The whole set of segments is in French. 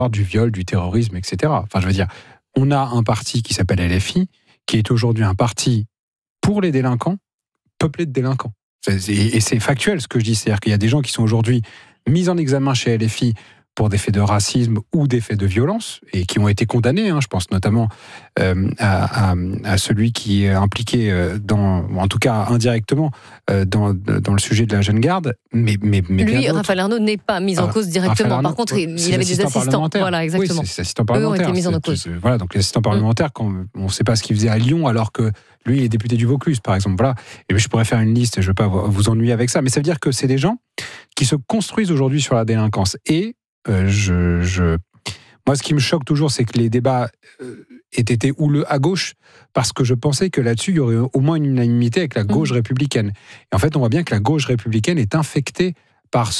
du viol, du terrorisme, etc. Enfin, je veux dire, on a un parti qui s'appelle LFI, qui est aujourd'hui un parti pour les délinquants, peuplé de délinquants. Et c'est factuel ce que je dis, c'est-à-dire qu'il y a des gens qui sont aujourd'hui mis en examen chez LFI pour des faits de racisme ou des faits de violence, et qui ont été condamnés. Je pense notamment à celui qui est impliqué, en tout cas indirectement, dans le sujet de la jeune garde. Mais lui, Raphaël Arnaud, n'est pas mis en cause directement. Arnaud, par contre, il avait des assistants. Voilà, exactement. Oui, c'est assistants parlementaires. Eux ont été mis en cause. Voilà, donc les assistants parlementaires, quand on ne sait pas ce qu'ils faisaient à Lyon, alors que lui, il est député du Vaucluse, par exemple. Voilà. Et je pourrais faire une liste, je ne veux pas vous ennuyer avec ça, mais ça veut dire que c'est des gens qui se construisent aujourd'hui sur la délinquance. Et moi, ce qui me choque toujours, c'est que les débats aient été houleux à gauche, parce que je pensais que là-dessus, il y aurait au moins une unanimité avec la gauche républicaine. Et en fait, on voit bien que la gauche républicaine est infectée par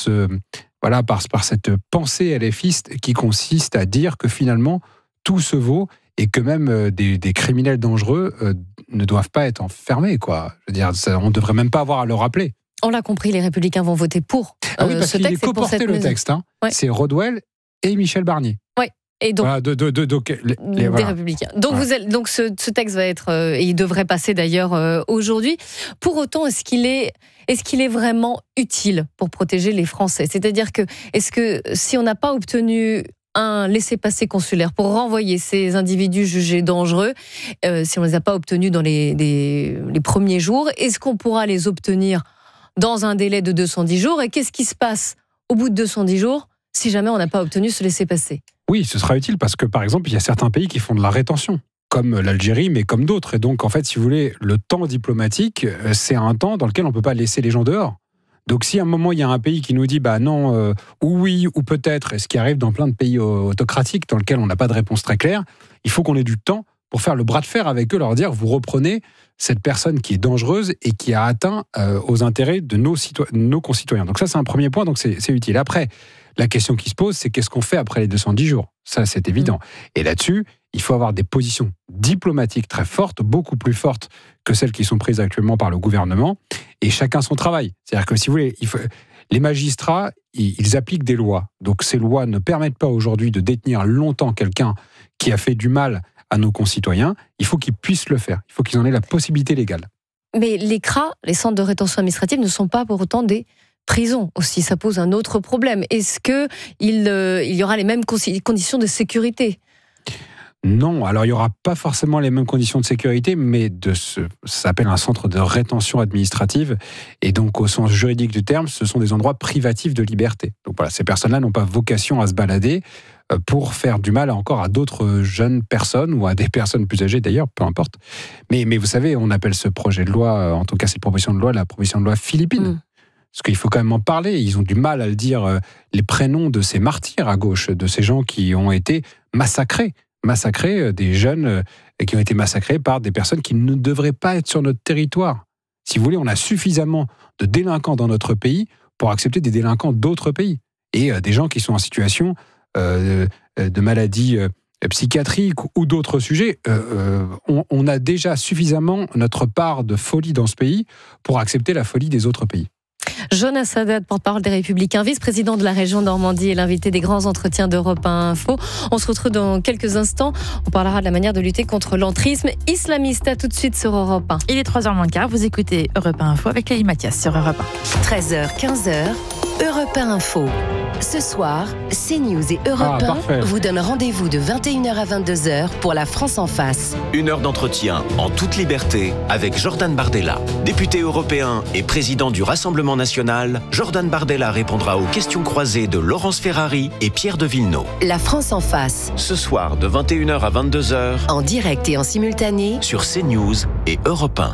par cette pensée LFiste qui consiste à dire que finalement, tout se vaut et que même des criminels dangereux ne doivent pas être enfermés, quoi. Je veux dire, on ne devrait même pas avoir à le rappeler. On l'a compris, les Républicains vont voter pour oui, parce ce qu'il texte. est coporté le texte. Ouais. C'est Rodwell et Michel Barnier. Oui. Et donc, voilà, des Républicains. Donc, donc ce texte va être, il devrait passer d'ailleurs aujourd'hui. Pour autant, est-ce qu'il est vraiment utile pour protéger les Français ? C'est-à-dire que, est-ce que si on n'a pas obtenu un laissez-passer consulaire pour renvoyer ces individus jugés dangereux, si on ne les a pas obtenus dans les premiers jours, est-ce qu'on pourra les obtenir dans un délai de 210 jours ? Et qu'est-ce qui se passe au bout de 210 jours si jamais on n'a pas obtenu ce laissez-passer ? Oui, ce sera utile parce que, par exemple, il y a certains pays qui font de la rétention, comme l'Algérie, mais comme d'autres. Et donc, en fait, si vous voulez, le temps diplomatique, c'est un temps dans lequel on ne peut pas laisser les gens dehors. Donc, si à un moment, il y a un pays qui nous dit « non, ou oui, ou peut-être », et ce qui arrive dans plein de pays autocratiques dans lesquels on n'a pas de réponse très claire, il faut qu'on ait du temps pour faire le bras de fer avec eux, leur dire « vous reprenez cette personne qui est dangereuse et qui a atteint aux intérêts de nos concitoyens ». Donc ça, c'est un premier point, donc c'est utile. Après, la question qui se pose, c'est qu'est-ce qu'on fait après les 210 jours ? Ça, c'est évident. Et là-dessus, il faut avoir des positions diplomatiques très fortes, beaucoup plus fortes que celles qui sont prises actuellement par le gouvernement, et chacun son travail. C'est-à-dire que, si vous voulez, les magistrats, ils appliquent des lois. Donc ces lois ne permettent pas aujourd'hui de détenir longtemps quelqu'un qui a fait du mal à nos concitoyens. Il faut qu'ils puissent le faire. Il faut qu'ils en aient la possibilité légale. Mais les CRA, les centres de rétention administrative, ne sont pas pour autant des prisons aussi. Ça pose un autre problème. Est-ce qu'il y aura les mêmes conditions de sécurité ? Non, alors il n'y aura pas forcément les mêmes conditions de sécurité, mais ça s'appelle un centre de rétention administrative, et donc au sens juridique du terme, ce sont des endroits privatifs de liberté. Donc voilà, ces personnes-là n'ont pas vocation à se balader pour faire du mal encore à d'autres jeunes personnes, ou à des personnes plus âgées d'ailleurs, peu importe. Mais vous savez, on appelle ce projet de loi, en tout cas cette proposition de loi, la proposition de loi philippine. Parce qu'il faut quand même en parler. Ils ont du mal à le dire, les prénoms de ces martyrs à gauche, de ces gens qui ont été massacrés, des jeunes qui ont été massacrés par des personnes qui ne devraient pas être sur notre territoire. Si vous voulez, on a suffisamment de délinquants dans notre pays pour accepter des délinquants d'autres pays. Et des gens qui sont en situation de maladies psychiatriques ou d'autres sujets. On a déjà suffisamment notre part de folie dans ce pays pour accepter la folie des autres pays. Jonas Haddad, porte-parole des Républicains, vice-président de la région Normandie et l'invité des grands entretiens d'Europe 1 Info. On se retrouve dans quelques instants. On parlera de la manière de lutter contre l'entrisme islamiste. À tout de suite sur Europe 1. Il est 3h moins le quart. Vous écoutez Europe 1 Info avec Lélie Mathias sur Europe 1. 13h, 15h, Europe 1 Info. Ce soir, CNews et Europe 1 vous donnent rendez-vous de 21h à 22h pour La France en face. Une heure d'entretien en toute liberté avec Jordan Bardella. Député européen et président du Rassemblement national, Jordan Bardella répondra aux questions croisées de Laurence Ferrari et Pierre de Villeneuve. La France en face. Ce soir de 21h à 22h. En direct et en simultané. Sur CNews et Europe 1.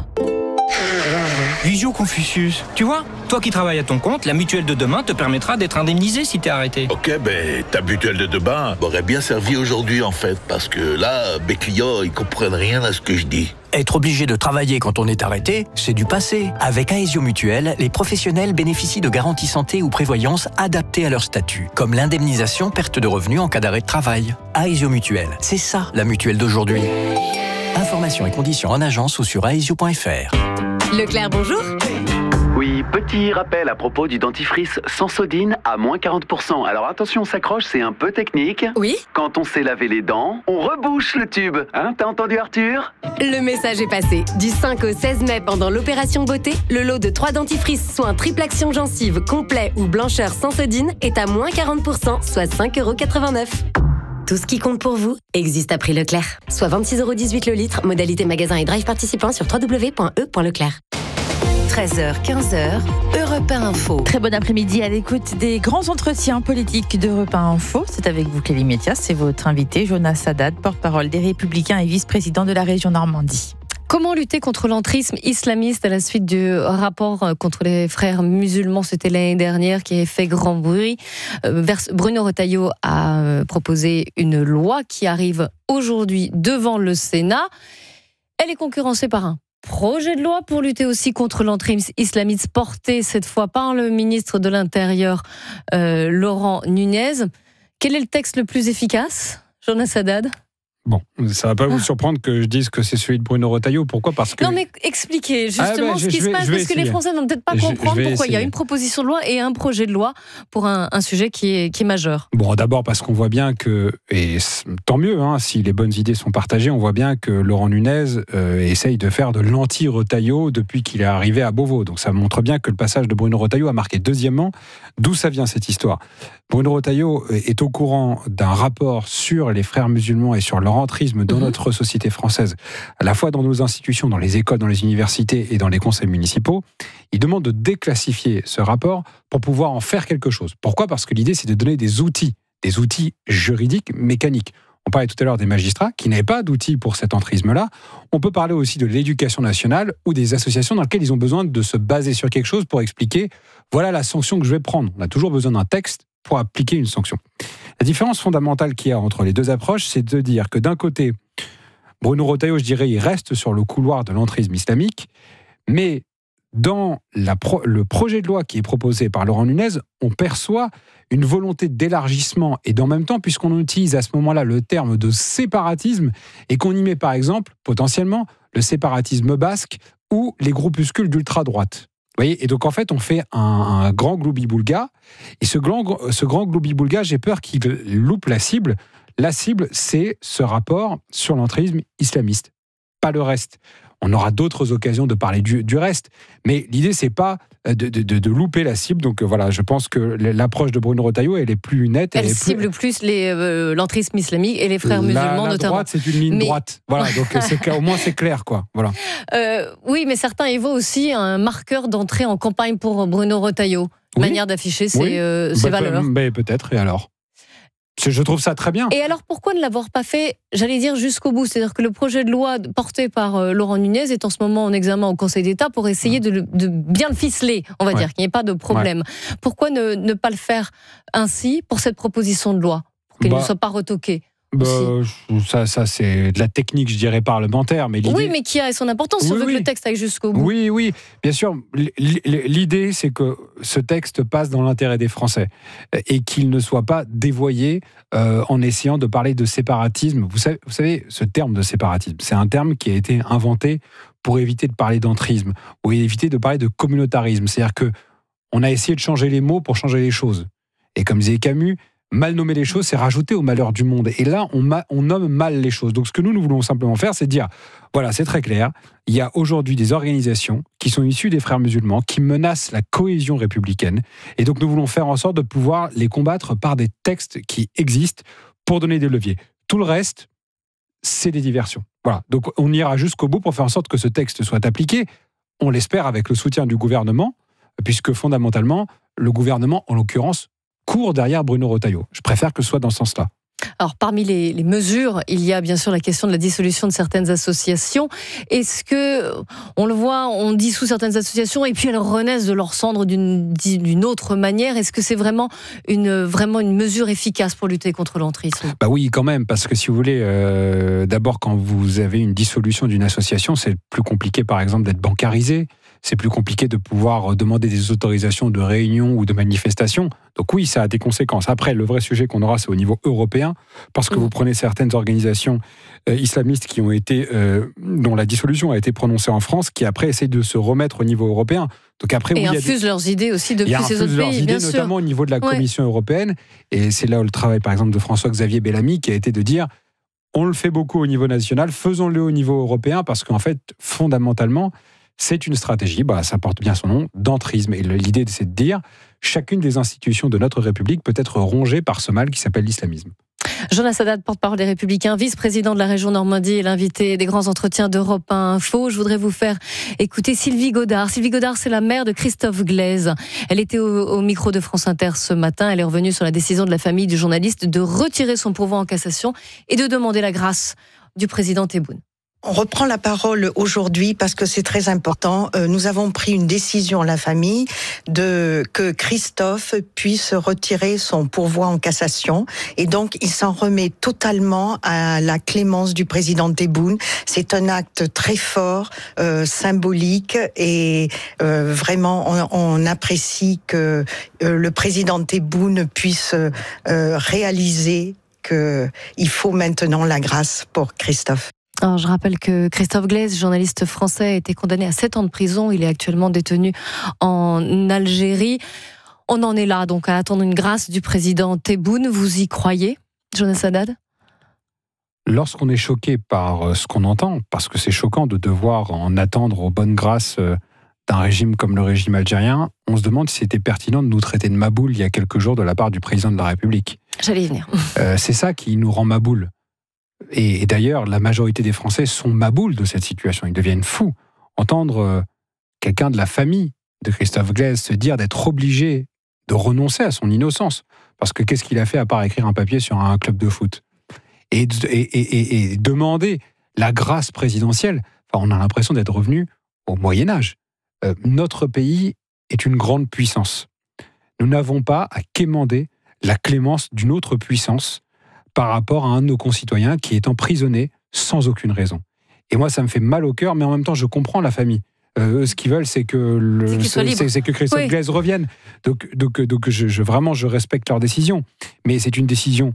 Visio Confucius, tu vois, toi qui travailles à ton compte, la mutuelle de demain te permettra d'être indemnisé si t'es arrêté. Ok, ta mutuelle de demain m'aurait bien servi aujourd'hui en fait, parce que là, mes clients, ils comprennent rien à ce que je dis. Être obligé de travailler quand on est arrêté, c'est du passé. Avec Aesio Mutuelle, les professionnels bénéficient de garanties santé ou prévoyance adaptées à leur statut, comme l'indemnisation perte de revenus en cas d'arrêt de travail. Aesio Mutuelle, c'est ça la mutuelle d'aujourd'hui. Informations et conditions en agence ou sur aesio.fr. Leclerc, bonjour. Oui, petit rappel à propos du dentifrice Sensodyne à moins 40%. Alors attention, on s'accroche, c'est un peu technique. Oui. Quand on sait laver les dents, on rebouche le tube. Hein, t'as entendu Arthur ? Le message est passé. Du 5 au 16 mai, pendant l'opération beauté, le lot de 3 dentifrices soins triple action gencive, complet ou blancheur Sensodyne est à moins 40%, soit 5,89 €. Tout ce qui compte pour vous existe à prix Leclerc. Soit 26,18 € le litre, modalité magasin et drive participant sur www.e.leclerc. 13h, 15h, Europe 1 Info. Très bon après-midi à l'écoute des grands entretiens politiques d'Europe 1 Info. C'est avec vous, Kelly Métias, c'est votre invité, Jonas Haddad, porte-parole des Républicains et vice-président de la région Normandie. Comment lutter contre l'entrisme islamiste à la suite du rapport contre les frères musulmans? C'était l'année dernière qui a fait grand bruit. Bruno Retailleau a proposé une loi qui arrive aujourd'hui devant le Sénat. Elle est concurrencée par un projet de loi pour lutter aussi contre l'entrisme islamiste porté cette fois par le ministre de l'Intérieur, Laurent Nunez. Quel est le texte le plus efficace, Jonas Haddad ? Bon, ça ne va pas vous surprendre que je dise que c'est celui de Bruno Retailleau. Pourquoi ? Parce que... Non, mais expliquez justement ce qui se passe, parce que les Français ne vont peut-être pas comprendre pourquoi il y a une proposition de loi et un projet de loi pour un sujet qui est majeur. Bon, d'abord parce qu'on voit bien que, et tant mieux, si les bonnes idées sont partagées, on voit bien que Laurent Nunez essaye de faire de l'anti-Retailleau depuis qu'il est arrivé à Beauvau. Donc ça montre bien que le passage de Bruno Retailleau a marqué. Deuxièmement, d'où ça vient cette histoire ? Bruno Retailleau est au courant d'un rapport sur les frères musulmans et sur leur entrisme dans notre société française, à la fois dans nos institutions, dans les écoles, dans les universités et dans les conseils municipaux. Il demande de déclassifier ce rapport pour pouvoir en faire quelque chose. Pourquoi ? Parce que l'idée, c'est de donner des outils juridiques, mécaniques. On parlait tout à l'heure des magistrats qui n'avaient pas d'outils pour cet entrisme-là. On peut parler aussi de l'éducation nationale ou des associations dans lesquelles ils ont besoin de se baser sur quelque chose pour expliquer voilà la sanction que je vais prendre. On a toujours besoin d'un texte pour appliquer une sanction. La différence fondamentale qu'il y a entre les deux approches, c'est de dire que d'un côté, Bruno Retailleau, je dirais, il reste sur le couloir de l'entrisme islamique, mais dans le projet de loi qui est proposé par Laurent Nunez, on perçoit une volonté d'élargissement et d'en même temps, puisqu'on utilise à ce moment-là le terme de séparatisme et qu'on y met par exemple, potentiellement, le séparatisme basque ou les groupuscules d'ultra-droite. Vous voyez, et donc en fait, on fait un grand gloubi-boulga. Et ce grand gloubi-boulga, j'ai peur qu'il loupe la cible. La cible, c'est ce rapport sur l'entrisme islamiste, pas le reste. On aura d'autres occasions de parler du reste. Mais l'idée, c'est pas de louper la cible. Donc voilà, je pense que l'approche de Bruno Retailleau, elle est plus nette. Elle cible plus l'entrisme islamique et les frères musulmans notamment. La droite, c'est une ligne droite. Voilà, donc au moins c'est clair, quoi. Voilà. Oui, mais certains évoquent aussi un marqueur d'entrée en campagne pour Bruno Retailleau. Oui. Manière d'afficher ses valeurs. Peut-être, et alors ? Je trouve ça très bien. Et alors, pourquoi ne l'avoir pas fait, j'allais dire, jusqu'au bout ? C'est-à-dire que le projet de loi porté par Laurent Nunez est en ce moment en examen au Conseil d'État pour essayer de bien le ficeler, on va dire, qu'il n'y ait pas de problème. Ouais. Pourquoi ne pas le faire ainsi pour cette proposition de loi ? Pour qu'elle ne soit pas retoquée ? Ça c'est de la technique, je dirais, parlementaire. Mais oui, mais qui a son importance si on veut que le texte aille jusqu'au bout. Oui, bien sûr. L'idée, c'est que ce texte passe dans l'intérêt des Français et qu'il ne soit pas dévoyé en essayant de parler de séparatisme. Vous savez, ce terme de séparatisme, c'est un terme qui a été inventé pour éviter de parler d'entrisme ou éviter de parler de communautarisme. C'est-à-dire qu'on a essayé de changer les mots pour changer les choses. Et comme disait Camus, mal nommer les choses, c'est rajouter au malheur du monde. Et là, on nomme mal les choses. Donc, ce que nous voulons simplement faire, c'est dire, voilà, c'est très clair, il y a aujourd'hui des organisations qui sont issues des frères musulmans, qui menacent la cohésion républicaine. Et donc, nous voulons faire en sorte de pouvoir les combattre par des textes qui existent pour donner des leviers. Tout le reste, c'est des diversions. Voilà. Donc, on ira jusqu'au bout pour faire en sorte que ce texte soit appliqué, on l'espère avec le soutien du gouvernement, puisque fondamentalement, le gouvernement, en l'occurrence, court derrière Bruno Retailleau. Je préfère que ce soit dans ce sens-là. Alors, parmi les mesures, il y a bien sûr la question de la dissolution de certaines associations. Est-ce que, on le voit, on dissout certaines associations et puis elles renaissent de leurs cendres d'une autre manière. Est-ce que c'est vraiment une mesure efficace pour lutter contre l'entrisme ? Oui, quand même, parce que si vous voulez, d'abord, quand vous avez une dissolution d'une association, c'est plus compliqué, par exemple, d'être bancarisé. c'est plus compliqué de pouvoir demander des autorisations de réunion ou de manifestation. Donc oui, ça a des conséquences. Après, le vrai sujet qu'on aura, c'est au niveau européen, parce que vous prenez certaines organisations islamistes qui ont été, dont la dissolution a été prononcée en France, qui après essayent de se remettre au niveau européen. Donc après, infusent leurs idées aussi depuis ces autres pays, bien sûr. Notamment au niveau de la Commission européenne. Et c'est là où le travail, par exemple, de François-Xavier Bellamy, qui a été de dire, on le fait beaucoup au niveau national, faisons-le au niveau européen, parce qu'en fait, fondamentalement, c'est une stratégie, ça porte bien son nom, d'entrisme. Et l'idée, c'est de dire, chacune des institutions de notre République peut être rongée par ce mal qui s'appelle l'islamisme. Jonas Haddad, porte-parole des Républicains, vice-président de la région Normandie et l'invité des grands entretiens d'Europe 1 Info. Je voudrais vous faire écouter Sylvie Godard. Sylvie Godard, c'est la mère de Christophe Glaise. Elle était au micro de France Inter ce matin. Elle est revenue sur la décision de la famille du journaliste de retirer son pourvoi en cassation et de demander la grâce du président Tebboune. On reprend la parole aujourd'hui parce que c'est très important. Nous avons pris une décision, la famille, que Christophe puisse retirer son pourvoi en cassation. Et donc, il s'en remet totalement à la clémence du président Tebboune. C'est un acte très fort, symbolique, et vraiment, on apprécie que le président Tebboune puisse réaliser qu'il faut maintenant la grâce pour Christophe. Alors, je rappelle que Christophe Glaise, journaliste français, a été condamné à 7 ans de prison. Il est actuellement détenu en Algérie. On en est là, donc, à attendre une grâce du président Tebboune. Vous y croyez, Jonas Haddad ? Lorsqu'on est choqué par ce qu'on entend, parce que c'est choquant de devoir en attendre aux bonnes grâces d'un régime comme le régime algérien, on se demande si c'était pertinent de nous traiter de maboule il y a quelques jours de la part du président de la République. J'allais y venir. C'est ça qui nous rend maboule. Et d'ailleurs, la majorité des Français sont maboules de cette situation. Ils deviennent fous. Entendre quelqu'un de la famille de Christophe Glaise se dire d'être obligé de renoncer à son innocence. Parce que qu'est-ce qu'il a fait à part écrire un papier sur un club de foot ? Et demander la grâce présidentielle. Enfin, on a l'impression d'être revenu au Moyen-Âge. Notre pays est une grande puissance. Nous n'avons pas à quémander la clémence d'une autre puissance par rapport à un de nos concitoyens qui est emprisonné sans aucune raison. Et moi, ça me fait mal au cœur, mais en même temps, je comprends la famille. Ce qu'ils veulent, c'est que Christophe Glaise revienne. Donc je respecte leur décision. Mais c'est une décision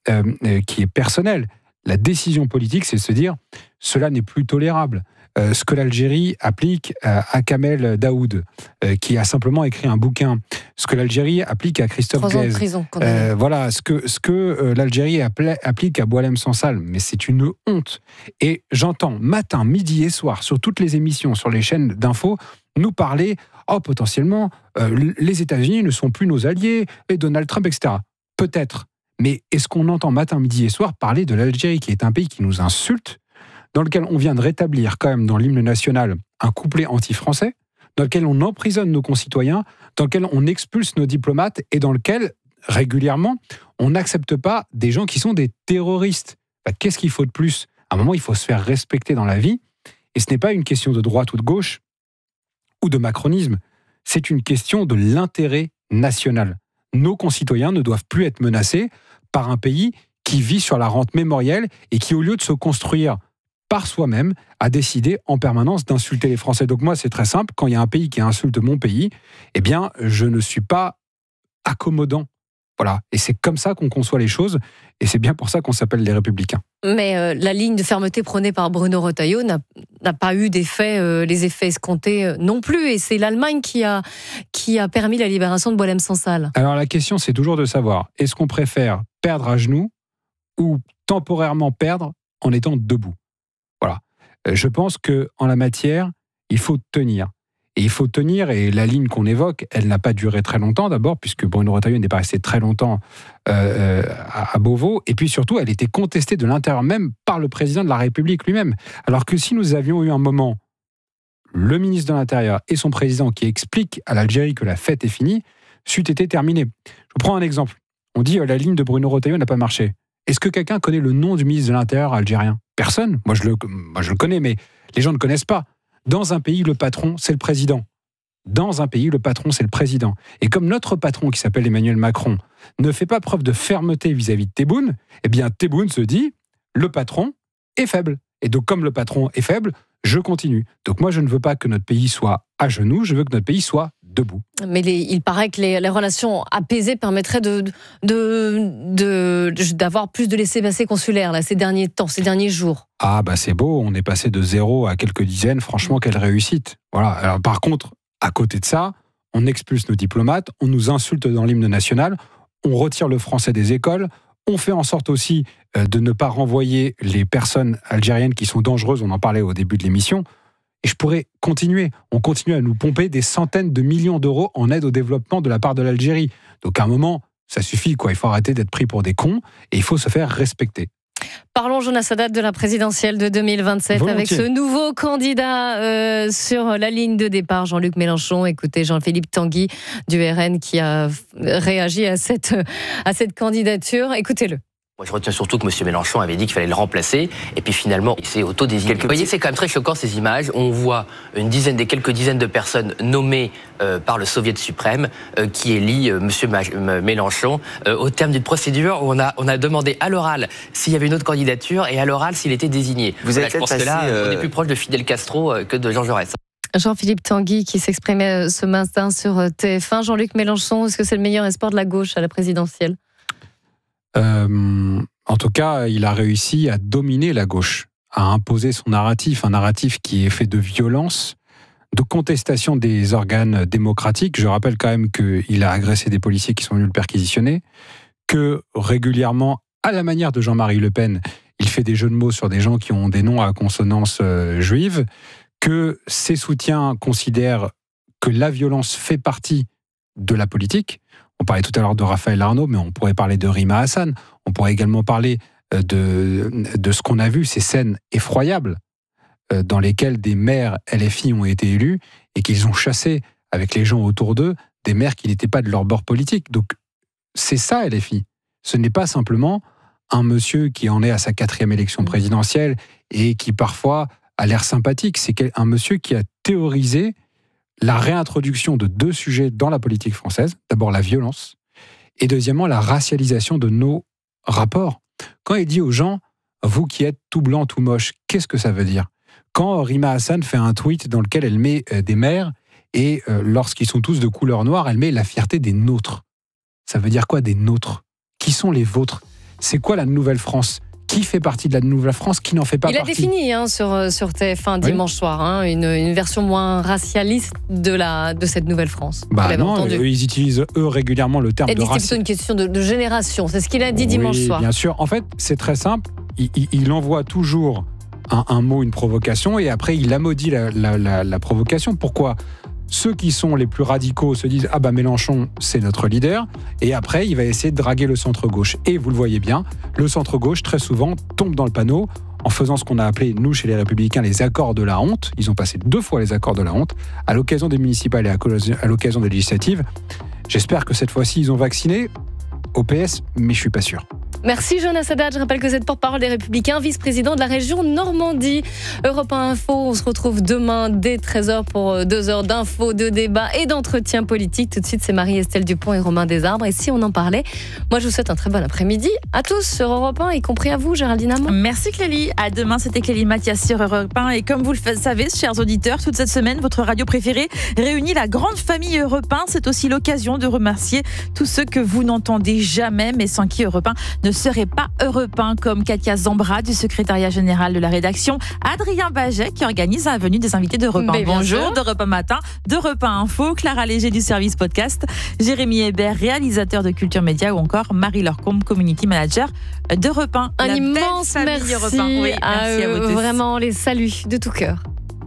qui est personnelle. La décision politique, c'est de se dire, cela n'est plus tolérable. Ce que l'Algérie applique à Kamel Daoud, qui a simplement écrit un bouquin, ce que l'Algérie applique à Christophe Glaise, voilà, ce que l'Algérie applique à Boualem Sansal, mais c'est une honte. Et j'entends matin, midi et soir sur toutes les émissions, sur les chaînes d'infos, nous parler, potentiellement, les États-Unis ne sont plus nos alliés, et Donald Trump, etc. Peut-être, mais est-ce qu'on entend matin, midi et soir parler de l'Algérie, qui est un pays qui nous insulte, dans lequel on vient de rétablir quand même dans l'hymne national un couplet anti-français, dans lequel on emprisonne nos concitoyens, dans lequel on expulse nos diplomates et dans lequel, régulièrement, on n'accepte pas des gens qui sont des terroristes. Qu'est-ce qu'il faut de plus ? À un moment, il faut se faire respecter dans la vie, et ce n'est pas une question de droite ou de gauche, ou de macronisme, c'est une question de l'intérêt national. Nos concitoyens ne doivent plus être menacés par un pays qui vit sur la rente mémorielle et qui, au lieu de se construire par soi-même, a décidé en permanence d'insulter les Français. Donc moi, c'est très simple, quand il y a un pays qui insulte mon pays, eh bien, je ne suis pas accommodant. Voilà. Et c'est comme ça qu'on conçoit les choses, et c'est bien pour ça qu'on s'appelle les Républicains. Mais la ligne de fermeté prônée par Bruno Retailleau n'a pas eu d'effet, les effets escomptés non plus, et c'est l'Allemagne qui a permis la libération de Boualem Sansal. Alors la question, c'est toujours de savoir, est-ce qu'on préfère perdre à genoux ou temporairement perdre en étant debout ? Voilà. Je pense qu'en la matière, il faut tenir. Et il faut tenir, et la ligne qu'on évoque, elle n'a pas duré très longtemps d'abord, puisque Bruno Retailleau n'est pas resté très longtemps à Beauvau, et puis surtout, elle était contestée de l'intérieur même par le président de la République lui-même. Alors que si nous avions eu un moment, le ministre de l'Intérieur et son président qui expliquent à l'Algérie que la fête est finie, c'eût été terminé. Je prends un exemple. On dit la ligne de Bruno Retailleau n'a pas marché. Est-ce que quelqu'un connaît le nom du ministre de l'Intérieur algérien ? Personne. Moi, je le connais, mais les gens ne connaissent pas. Dans un pays, le patron, c'est le président. Dans un pays, le patron, c'est le président. Et comme notre patron, qui s'appelle Emmanuel Macron, ne fait pas preuve de fermeté vis-à-vis de Tebboune, eh bien, Tebboune se dit, le patron est faible. Et donc, comme le patron est faible, je continue. Donc moi, je ne veux pas que notre pays soit à genoux, je veux que notre pays soit debout. Mais il paraît que les relations apaisées permettraient d'avoir plus de laissez-passer consulaires là, ces derniers temps, ces derniers jours. Ah bah c'est beau, on est passé de 0 à quelques dizaines, franchement quelle réussite. Voilà. Alors, par contre, à côté de ça, on expulse nos diplomates, on nous insulte dans l'hymne national, on retire le français des écoles, on fait en sorte aussi de ne pas renvoyer les personnes algériennes qui sont dangereuses, on en parlait au début de l'émission. Et je pourrais continuer. On continue à nous pomper des centaines de millions d'euros en aide au développement de la part de l'Algérie. Donc à un moment, ça suffit, quoi. Il faut arrêter d'être pris pour des cons et il faut se faire respecter. Parlons, Jonas Haddad, de la présidentielle de 2027 Volontiers. avec ce nouveau candidat sur la ligne de départ, Jean-Luc Mélenchon. Écoutez, Jean-Philippe Tanguy du RN qui a réagi à cette candidature. Écoutez-le. Moi, je retiens surtout que M. Mélenchon avait dit qu'il fallait le remplacer, et puis finalement, il s'est autodésigné. Vous voyez, c'est quand même très choquant ces images. On voit quelques dizaines de personnes nommées par le Soviet suprême qui élit M. Mélenchon au terme d'une procédure où on a demandé à l'oral s'il y avait une autre candidature et à l'oral s'il était désigné. Je pense que là, on est plus proche de Fidel Castro que de Jean Jaurès. Jean-Philippe Tanguy qui s'exprimait ce matin sur TF1. Jean-Luc Mélenchon, est-ce que c'est le meilleur espoir de la gauche à la présidentielle ? En tout cas, il a réussi à dominer la gauche, à imposer son narratif, un narratif qui est fait de violence, de contestation des organes démocratiques. Je rappelle quand même qu'il a agressé des policiers qui sont venus le perquisitionner, que régulièrement, à la manière de Jean-Marie Le Pen, il fait des jeux de mots sur des gens qui ont des noms à consonance juive, que ses soutiens considèrent que la violence fait partie de la politique. On parlait tout à l'heure de Raphaël Arnaud, mais on pourrait parler de Rima Hassan. On pourrait également parler de ce qu'on a vu, ces scènes effroyables dans lesquelles des maires LFI ont été élus et qu'ils ont chassé avec les gens autour d'eux des maires qui n'étaient pas de leur bord politique. Donc c'est ça LFI. Ce n'est pas simplement un monsieur qui en est à sa 4e élection présidentielle et qui parfois a l'air sympathique. C'est un monsieur qui a théorisé la réintroduction de 2 sujets dans la politique française. D'abord la violence et deuxièmement la racialisation de nos rapports. Quand il dit aux gens « vous qui êtes tout blanc, tout moche », qu'est-ce que ça veut dire ? Quand Rima Hassan fait un tweet dans lequel elle met des maires et lorsqu'ils sont tous de couleur noire, elle met la fierté des nôtres. Ça veut dire quoi des nôtres ? Qui sont les vôtres ? C'est quoi la nouvelle France ? Qui fait partie de la Nouvelle-France, qui n'en fait pas partie. Il a défini sur TF1 dimanche soir une version moins racialiste de cette Nouvelle-France. Non, ils utilisent régulièrement le terme de racisme. C'est plutôt une question de génération, c'est ce qu'il a dit dimanche soir. Bien sûr, en fait c'est très simple, il envoie toujours un mot, une provocation, et après il amodit la provocation. Pourquoi ? Ceux qui sont les plus radicaux se disent « Ah bah Mélenchon, c'est notre leader », et après il va essayer de draguer le centre-gauche. Et vous le voyez bien, le centre-gauche très souvent tombe dans le panneau en faisant ce qu'on a appelé, nous chez les Républicains, les accords de la honte. Ils ont passé 2 fois les accords de la honte, à l'occasion des municipales et à l'occasion des législatives. J'espère que cette fois-ci ils ont vacciné au PS, mais je suis pas sûr. Merci Jonas Haddad. Je rappelle que vous êtes porte-parole des Républicains, vice-président de la région Normandie. Europe 1 Info, on se retrouve demain dès 13h pour 2 heures d'infos, de débats et d'entretien politique. Tout de suite, c'est Marie-Estelle Dupont et Romain Desarbres. Et si on en parlait, moi je vous souhaite un très bon après-midi à tous sur Europe 1, y compris à vous, Géraldine Amand. Merci Clélie. À demain, c'était Clélie Mathias sur Europe 1. Et comme vous le savez, chers auditeurs, toute cette semaine, votre radio préférée réunit la grande famille Europe 1. C'est aussi l'occasion de remercier tous ceux que vous n'entendez jamais, mais sans qui Europe 1 ne serait pas Europe 1, comme Katia Zambra du secrétariat général de la rédaction, Adrien Baget qui organise la venue des invités d'Europe 1 Bonjour, d'Europe 1 Matin, d'Europe 1 Info, Clara Léger du service podcast, Jérémy Hébert, réalisateur de Culture Média, ou encore Marie-Laure Combe, community manager d'Europe 1. Un immense merci oui, à eux, vraiment les saluts de tout cœur.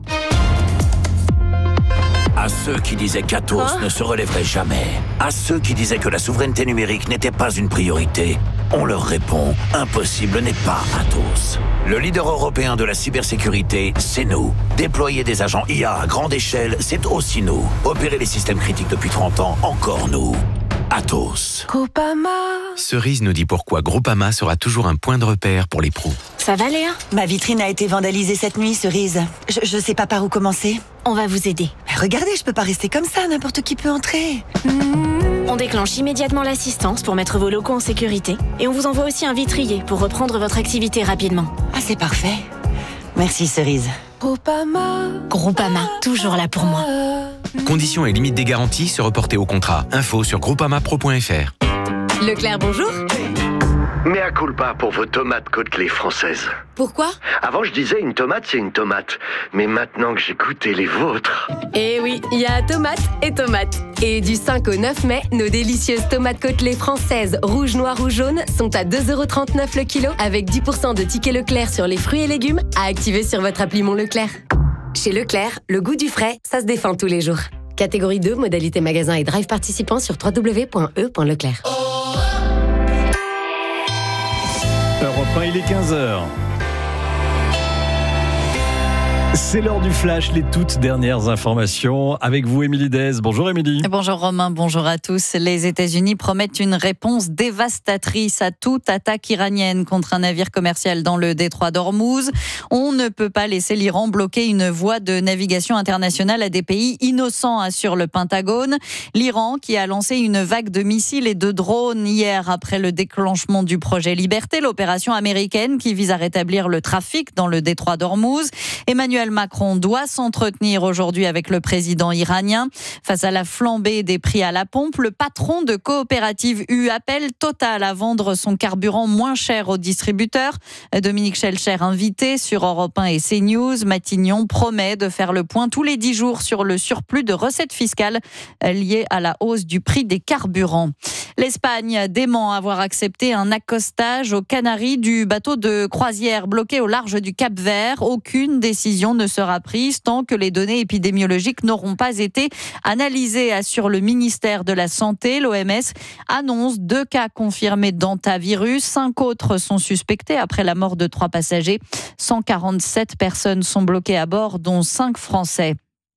À ceux qui disaient qu'Atos ne se relèverait jamais, à ceux qui disaient que la souveraineté numérique n'était pas une priorité, on leur répond, impossible n'est pas Atos. Le leader européen de la cybersécurité, c'est nous. Déployer des agents IA à grande échelle, c'est aussi nous. Opérer les systèmes critiques depuis 30 ans, encore nous. Atos. Groupama. Cerise nous dit pourquoi Groupama sera toujours un point de repère pour les pros. Ça va Léa ? Ma vitrine a été vandalisée cette nuit, Cerise. Je sais pas par où commencer. On va vous aider. Mais regardez, je peux pas rester comme ça, n'importe qui peut entrer. On déclenche immédiatement l'assistance pour mettre vos locaux en sécurité. Et on vous envoie aussi un vitrier pour reprendre votre activité rapidement. Ah, c'est parfait. Merci Cerise. Groupama, toujours là pour moi. Conditions et limites des garanties se reporter au contrat. Info sur groupamapro.fr. Leclerc, bonjour. Mea culpa pour vos tomates côtelées françaises. Pourquoi ? Avant, je disais une tomate, c'est une tomate. Mais maintenant que j'ai goûté les vôtres... Eh oui, il y a tomates et tomates. Et du 5 au 9 mai, nos délicieuses tomates côtelées françaises, rouge, noir ou jaune, sont à 2,39€ le kilo, avec 10% de tickets Leclerc sur les fruits et légumes, à activer sur votre appli Mon Leclerc. Chez Leclerc, le goût du frais, ça se défend tous les jours. Catégorie 2, modalité magasin et drive participant sur www.e.leclerc. Europe 1, il est 15h. C'est l'heure du flash, les toutes dernières informations. Avec vous, Émilie Dez. Bonjour Émilie. Bonjour Romain, bonjour à tous. Les États-Unis promettent une réponse dévastatrice à toute attaque iranienne contre un navire commercial dans le détroit d'Ormuz. On ne peut pas laisser l'Iran bloquer une voie de navigation internationale à des pays innocents, assure le Pentagone. L'Iran qui a lancé une vague de missiles et de drones hier après le déclenchement du projet Liberté, l'opération américaine qui vise à rétablir le trafic dans le détroit d'Ormuz. Emmanuel Macron doit s'entretenir aujourd'hui avec le président iranien. Face à la flambée des prix à la pompe, le patron de Coopérative U appelle Total à vendre son carburant moins cher aux distributeurs. Dominique Schelcher, invité sur Europe 1 et CNews, Matignon promet de faire le point tous les 10 jours sur le surplus de recettes fiscales liées à la hausse du prix des carburants. L'Espagne dément avoir accepté un accostage aux Canaries du bateau de croisière bloqué au large du Cap-Vert. Aucune décision ne sera prise tant que les données épidémiologiques n'auront pas été analysées, assure le ministère de la Santé. L'OMS annonce 2 cas confirmés d'hantavirus. 5 autres sont suspectés après la mort de 3 passagers. 147 personnes sont bloquées à bord, dont 5 Français.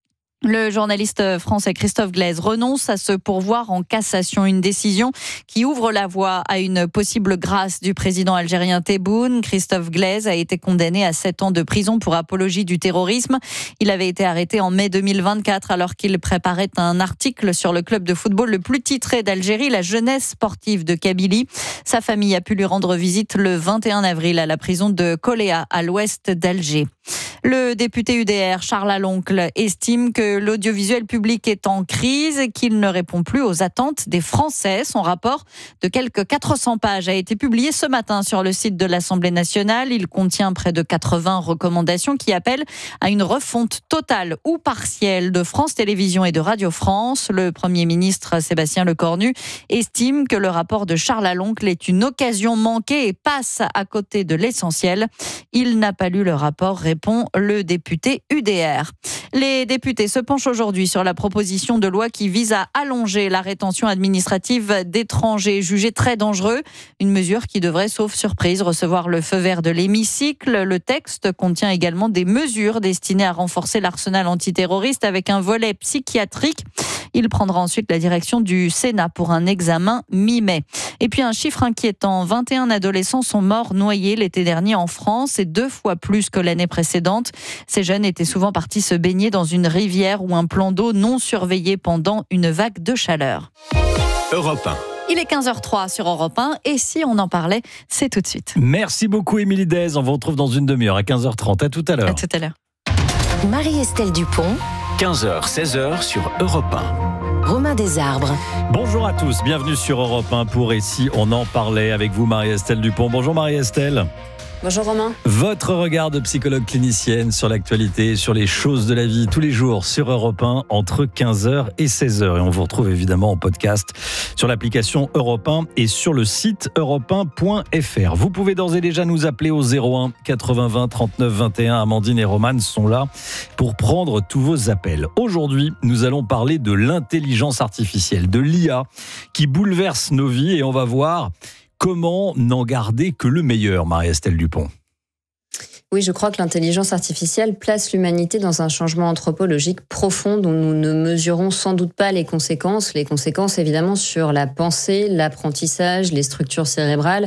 Le journaliste français Christophe Glaise renonce à se pourvoir en cassation, une décision qui ouvre la voie à une possible grâce du président algérien Tebboune. Christophe Glaise a été condamné à 7 ans de prison pour apologie du terrorisme. Il avait été arrêté en mai 2024 alors qu'il préparait un article sur le club de football le plus titré d'Algérie, la Jeunesse sportive de Kabylie. Sa famille a pu lui rendre visite le 21 avril à la prison de Koléa, à l'ouest d'Alger. Le député UDR, Charles Aloncle, estime que l'audiovisuel public est en crise et qu'il ne répond plus aux attentes des Français. Son rapport de quelques 400 pages a été publié ce matin sur le site de l'Assemblée nationale. Il contient près de 80 recommandations qui appellent à une refonte totale ou partielle de France Télévisions et de Radio France. Le Premier ministre Sébastien Lecornu estime que le rapport de Charles Aloncle est une occasion manquée et passe à côté de l'essentiel. Il n'a pas lu le rapport, répond le député UDR. Les députés se penchent aujourd'hui sur la proposition de loi qui vise à allonger la rétention administrative d'étrangers jugés très dangereux. Une mesure qui devrait, sauf surprise, recevoir le feu vert de l'hémicycle. Le texte contient également des mesures destinées à renforcer l'arsenal antiterroriste avec un volet psychiatrique. Il prendra ensuite la direction du Sénat pour un examen mi-mai. Et puis un chiffre inquiétant, 21 adolescents sont morts noyés l'été dernier en France, c'est 2 fois plus que l'année précédente. Ces jeunes étaient souvent partis se baigner dans une rivière ou un plan d'eau non surveillé pendant une vague de chaleur. Europe 1. Il est 15h03 sur Europe 1 et si on en parlait, c'est tout de suite. Merci beaucoup Émilie Dez, on vous retrouve dans une demi-heure à 15h30. À tout à l'heure. À tout à l'heure. Marie-Estelle Dupont. 15h, 16h sur Europe 1. Romain Desarbres. Bonjour à tous, bienvenue sur Europe 1 pour Et si on en parlait avec vous Marie-Estelle Dupont. Bonjour Marie-Estelle. Bonjour Romain. Votre regard de psychologue clinicienne sur l'actualité, sur les choses de la vie, tous les jours sur Europe 1 entre 15h et 16h. Et on vous retrouve évidemment en podcast sur l'application Europe 1 et sur le site europe1.fr. Vous pouvez d'ores et déjà nous appeler au 01 80 20 39 21. Amandine et Romane sont là pour prendre tous vos appels. Aujourd'hui, nous allons parler de l'intelligence artificielle, de l'IA qui bouleverse nos vies et on va voir comment n'en garder que le meilleur, Marie-Estelle Dupont. Oui, je crois que l'intelligence artificielle place l'humanité dans un changement anthropologique profond dont nous ne mesurons sans doute pas les conséquences. Les conséquences, évidemment, sur la pensée, l'apprentissage, les structures cérébrales,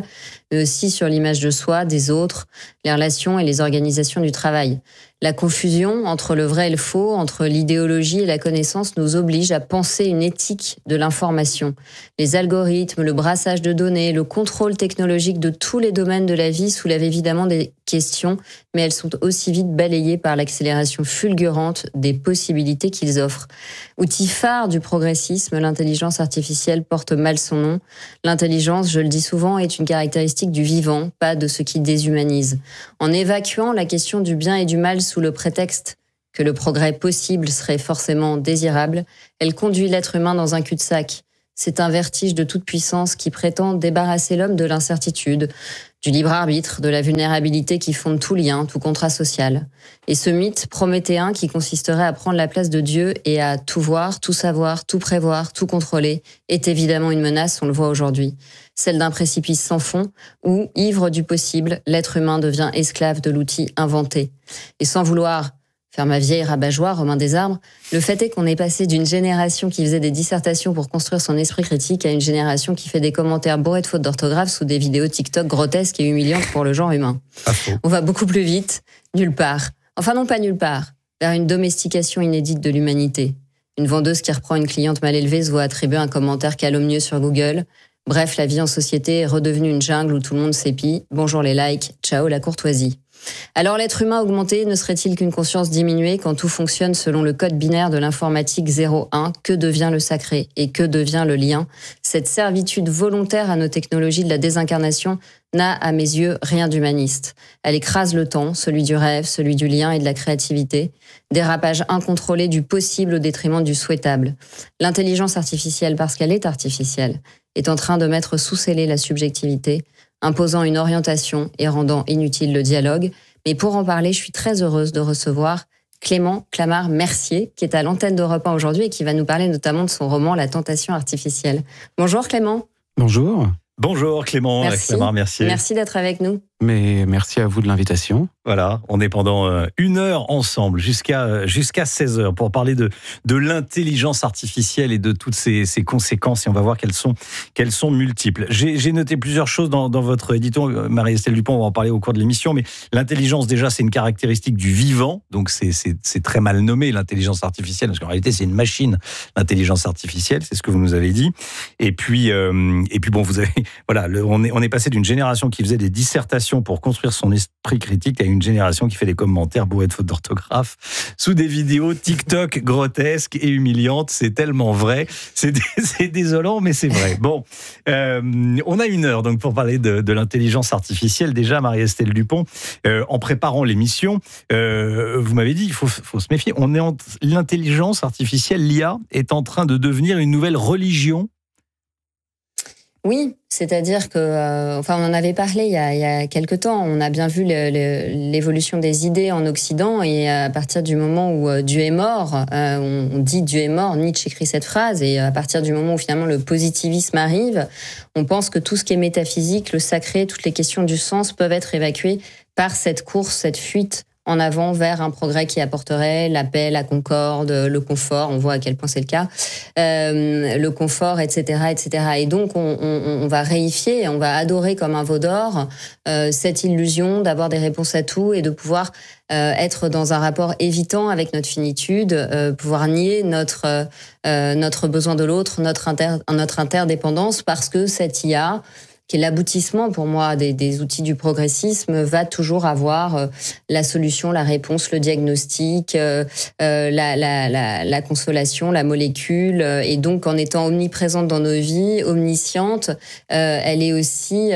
mais aussi sur l'image de soi, des autres, les relations et les organisations du travail. La confusion entre le vrai et le faux, entre l'idéologie et la connaissance nous oblige à penser une éthique de l'information. Les algorithmes, le brassage de données, le contrôle technologique de tous les domaines de la vie soulèvent évidemment des questions, mais elles sont aussi vite balayées par l'accélération fulgurante des possibilités qu'ils offrent. Outil phare du progressisme, l'intelligence artificielle porte mal son nom. L'intelligence, je le dis souvent, est une caractéristique du vivant, pas de ce qui déshumanise. En évacuant la question du bien et du mal sous le prétexte que le progrès possible serait forcément désirable, elle conduit l'être humain dans un cul-de-sac. C'est un vertige de toute puissance qui prétend débarrasser l'homme de l'incertitude, du libre arbitre, de la vulnérabilité qui fonde tout lien, tout contrat social. Et ce mythe prométhéen qui consisterait à prendre la place de Dieu et à tout voir, tout savoir, tout prévoir, tout contrôler, est évidemment une menace, on le voit aujourd'hui. Celle d'un précipice sans fond où, ivre du possible, l'être humain devient esclave de l'outil inventé. Et sans vouloir faire ma vieille rabat-joie, Romain Desarbres, le fait est qu'on est passé d'une génération qui faisait des dissertations pour construire son esprit critique à une génération qui fait des commentaires bourrés de fautes d'orthographe sous des vidéos TikTok grotesques et humiliantes pour le genre humain. On va beaucoup plus vite, nulle part. Enfin non, pas nulle part, vers une domestication inédite de l'humanité. Une vendeuse qui reprend une cliente mal élevée se voit attribuer un commentaire calomnieux sur Google. Bref, la vie en société est redevenue une jungle où tout le monde s'épie. Bonjour les likes, ciao la courtoisie. Alors l'être humain augmenté ne serait-il qu'une conscience diminuée quand tout fonctionne selon le code binaire de l'informatique 0-1 ? Que devient le sacré et que devient le lien ? Cette servitude volontaire à nos technologies de la désincarnation n'a, à mes yeux, rien d'humaniste. Elle écrase le temps, celui du rêve, celui du lien et de la créativité. Dérapage incontrôlé du possible au détriment du souhaitable. L'intelligence artificielle, parce qu'elle est artificielle, est en train de mettre sous scellé la subjectivité, imposant une orientation et rendant inutile le dialogue. Mais pour en parler, je suis très heureuse de recevoir Clément Clamart-Mercier, qui est à l'antenne d'Europe 1 aujourd'hui et qui va nous parler notamment de son roman La tentation artificielle. Bonjour Clément. Bonjour. Bonjour Clément Clamart-Mercier. Merci d'être avec nous. Mais merci à vous de l'invitation. Voilà, on est pendant 1 heure ensemble, jusqu'à 16h, pour parler de l'intelligence artificielle et de toutes ses conséquences. Et on va voir qu'elles sont multiples. J'ai noté plusieurs choses dans votre édito. Marie-Estelle Dupont, on va en parler au cours de l'émission. Mais l'intelligence, déjà, c'est une caractéristique du vivant. Donc, c'est très mal nommé, l'intelligence artificielle, parce qu'en réalité, c'est une machine, l'intelligence artificielle. C'est ce que vous nous avez dit. Et puis bon, vous avez... Voilà, on est passé d'une génération qui faisait des dissertations pour construire son esprit critique à une génération qui fait des commentaires bourrés de fautes d'orthographe sous des vidéos TikTok grotesques et humiliantes. C'est tellement vrai. C'est désolant, mais c'est vrai. Bon, on a 1 heure donc pour parler de l'intelligence artificielle. Déjà, Marie-Estelle Dupont, en préparant l'émission, vous m'avez dit, il faut se méfier. L'intelligence artificielle, l'IA, est en train de devenir une nouvelle religion. Oui, c'est-à-dire que, on en avait parlé il y a quelque temps. On a bien vu l'évolution des idées en Occident, et à partir du moment où Dieu est mort, on dit Dieu est mort. Nietzsche écrit cette phrase, et à partir du moment où finalement le positivisme arrive, on pense que tout ce qui est métaphysique, le sacré, toutes les questions du sens peuvent être évacuées par cette course, cette fuite en avant vers un progrès qui apporterait la paix, la concorde, le confort. On voit à quel point c'est le cas. Le confort, etc., etc. Et donc, on va réifier, on va adorer comme un veau d'or cette illusion d'avoir des réponses à tout et de pouvoir être dans un rapport évitant avec notre finitude, pouvoir nier notre besoin de l'autre, notre interdépendance, parce que cette IA, qui est l'aboutissement pour moi des outils du progressisme, va toujours avoir la solution, la réponse, le diagnostic, la consolation, la molécule. Et donc, en étant omniprésente dans nos vies, omnisciente, elle est aussi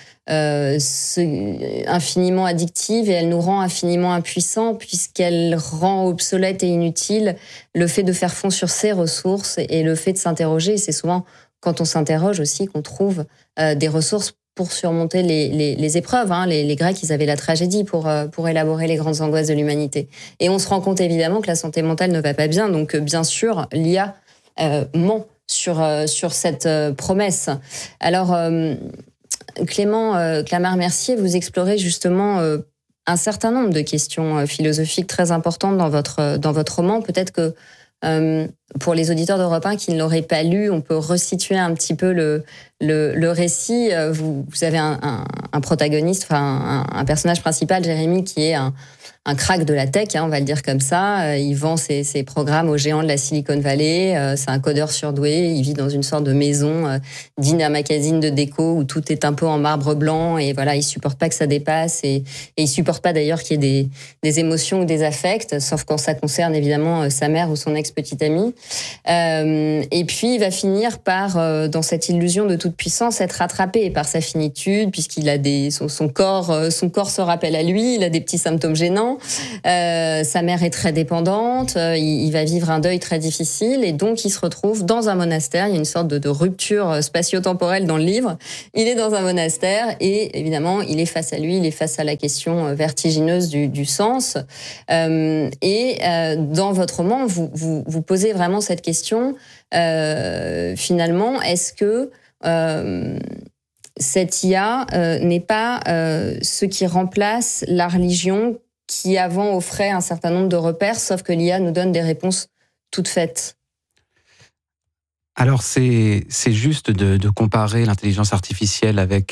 infiniment addictive, et elle nous rend infiniment impuissants, puisqu'elle rend obsolète et inutile le fait de faire fond sur ses ressources et le fait de s'interroger. C'est souvent quand on s'interroge aussi qu'on trouve des ressources pour surmonter les épreuves. Les Grecs, ils avaient la tragédie pour élaborer les grandes angoisses de l'humanité. Et on se rend compte évidemment que la santé mentale ne va pas bien. Donc bien sûr, l'IA ment sur cette promesse. Alors, Clément Clamart-Mercier, vous explorez justement un certain nombre de questions philosophiques très importantes dans votre roman. Peut-être que pour les auditeurs d'Europe 1 qui ne l'auraient pas lu, on peut resituer un petit peu le récit. Vous avez un protagoniste, enfin un personnage principal, Jérémy, qui est un crack de la tech, on va le dire comme ça. Il vend ses programmes aux géants de la Silicon Valley. C'est un codeur surdoué. Il vit dans une sorte de maison digne d'un magazine de déco où tout est un peu en marbre blanc. Et voilà, il supporte pas que ça dépasse. Et il supporte pas d'ailleurs qu'il y ait des émotions ou des affects, sauf quand ça concerne évidemment sa mère ou son ex-petite amie. Et puis, il va finir par, dans cette illusion de toute puissance, être rattrapé par sa finitude, puisqu'il a son corps se rappelle à lui. Il a des petits symptômes gênants. Sa mère est très dépendante, il va vivre un deuil très difficile et donc il se retrouve dans un monastère. Il y a une sorte de rupture spatio-temporelle dans le livre. Il est dans un monastère et évidemment il est face à lui, il est face à la question vertigineuse du sens. Dans votre roman, vous posez vraiment cette question, finalement, est-ce que cette IA n'est pas ce qui remplace la religion qui avant offrait un certain nombre de repères, sauf que l'IA nous donne des réponses toutes faites? Alors c'est juste de comparer l'intelligence artificielle avec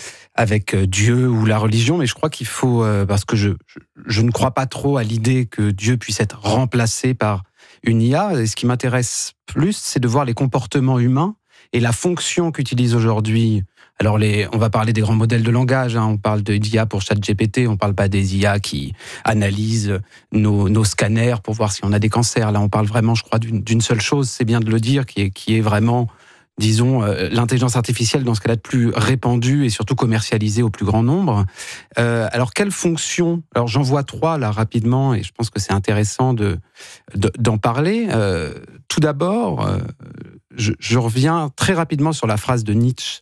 Dieu ou la religion, mais je crois qu'il faut, parce que je ne crois pas trop à l'idée que Dieu puisse être remplacé par une IA. Et ce qui m'intéresse plus, c'est de voir les comportements humains et la fonction qu'utilise aujourd'hui. Alors, on va parler des grands modèles de langage, on parle d'IA pour ChatGPT, on parle pas des IA qui analysent nos scanners pour voir si on a des cancers. Là, on parle vraiment, je crois, d'une seule chose, c'est bien de le dire, qui est vraiment, disons, l'intelligence artificielle dans ce qu'elle a de plus répandu et surtout commercialisée au plus grand nombre. Alors, quelle fonction? Alors, j'en vois 3 là rapidement et je pense que c'est intéressant d'en parler. Tout d'abord, je reviens très rapidement sur la phrase de Nietzsche,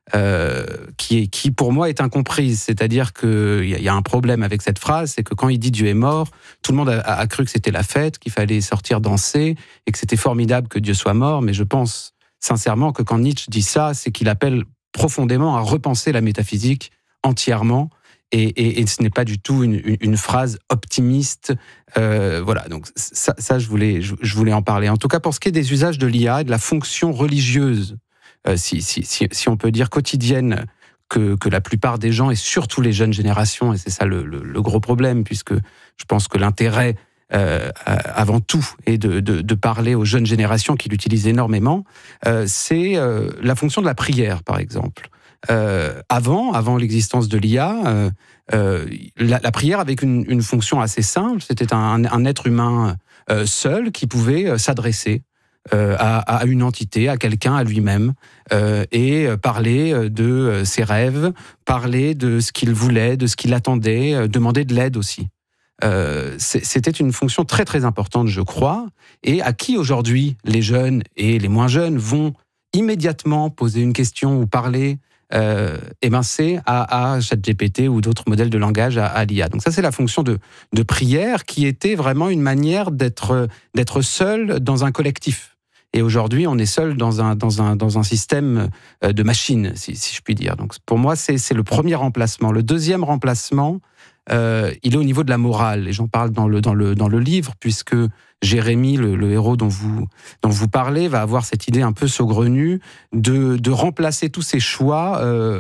qui pour moi est incomprise. C'est-à-dire qu'il y a un problème avec cette phrase, c'est que quand il dit Dieu est mort, tout le monde a cru que c'était la fête, qu'il fallait sortir danser et que c'était formidable que Dieu soit mort. Mais je pense sincèrement que quand Nietzsche dit ça, c'est qu'il appelle profondément à repenser la métaphysique entièrement. Et ce n'est pas du tout une phrase optimiste. Voilà, donc ça je voulais en parler. En tout cas, pour ce qui est des usages de l'IA et de la fonction religieuse, si on peut dire quotidienne, que la plupart des gens, et surtout les jeunes générations, et c'est ça le gros problème, puisque je pense que l'intérêt, avant tout, est de parler aux jeunes générations qui l'utilisent énormément, c'est la fonction de la prière, par exemple. Avant l'existence de l'IA, la prière avait une fonction assez simple, c'était un être humain seul qui pouvait s'adresser à une entité, à quelqu'un, à lui-même, et parler de ses rêves, parler de ce qu'il voulait, de ce qu'il attendait, demander de l'aide aussi. C'était une fonction très très importante, je crois, et à qui aujourd'hui les jeunes et les moins jeunes vont immédiatement poser une question ou parler, c'est à ChatGPT ou d'autres modèles de langage, à l'IA. Donc ça, c'est la fonction de prière qui était vraiment une manière d'être seul dans un collectif. Et aujourd'hui, on est seul dans un système de machines, si je puis dire. Donc pour moi, c'est le premier remplacement. Le deuxième remplacement, il est au niveau de la morale. Et j'en parle dans le livre, puisque Jérémy, le héros dont vous parlez, va avoir cette idée un peu saugrenue de remplacer tous ses choix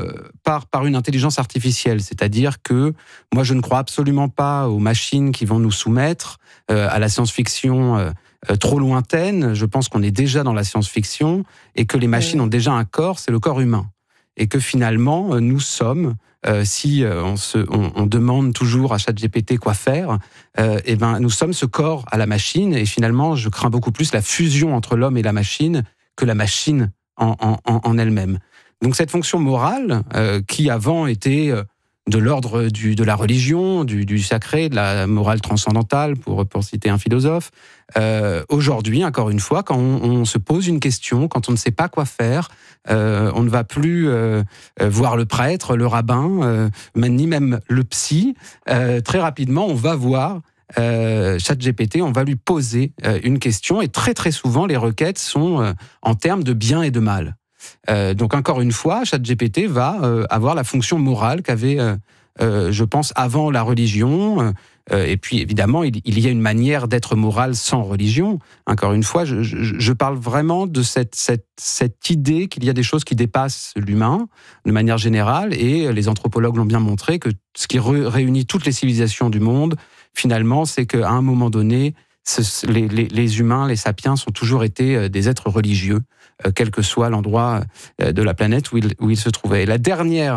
par une intelligence artificielle. C'est-à-dire que moi, je ne crois absolument pas aux machines qui vont nous soumettre à la science-fiction trop lointaine. Je pense qu'on est déjà dans la science-fiction et que les machines ont déjà un corps, c'est le corps humain. Et que finalement, nous sommes, si on demande toujours à ChatGPT quoi faire, nous sommes ce corps à la machine. Et finalement, je crains beaucoup plus la fusion entre l'homme et la machine que la machine en elle-même. Donc cette fonction morale, qui avant était de l'ordre de la religion, du sacré, de la morale transcendantale, pour citer un philosophe. Aujourd'hui, encore une fois, quand on se pose une question, quand on ne sait pas quoi faire, on ne va plus voir le prêtre, le rabbin, ni même le psy. Très rapidement, on va voir ChatGPT, on va lui poser une question, et très très souvent, les requêtes sont en termes de bien et de mal. Donc encore une fois, ChatGPT va avoir la fonction morale qu'avait je pense, avant la religion. Et puis, évidemment, il y a une manière d'être moral sans religion. Encore une fois, je parle vraiment de cette idée qu'il y a des choses qui dépassent l'humain, de manière générale, et les anthropologues l'ont bien montré, que ce qui réunit toutes les civilisations du monde, finalement, c'est qu'à un moment donné, les humains, les sapiens, ont toujours été des êtres religieux, quel que soit l'endroit de la planète où ils se trouvaient. Et la dernière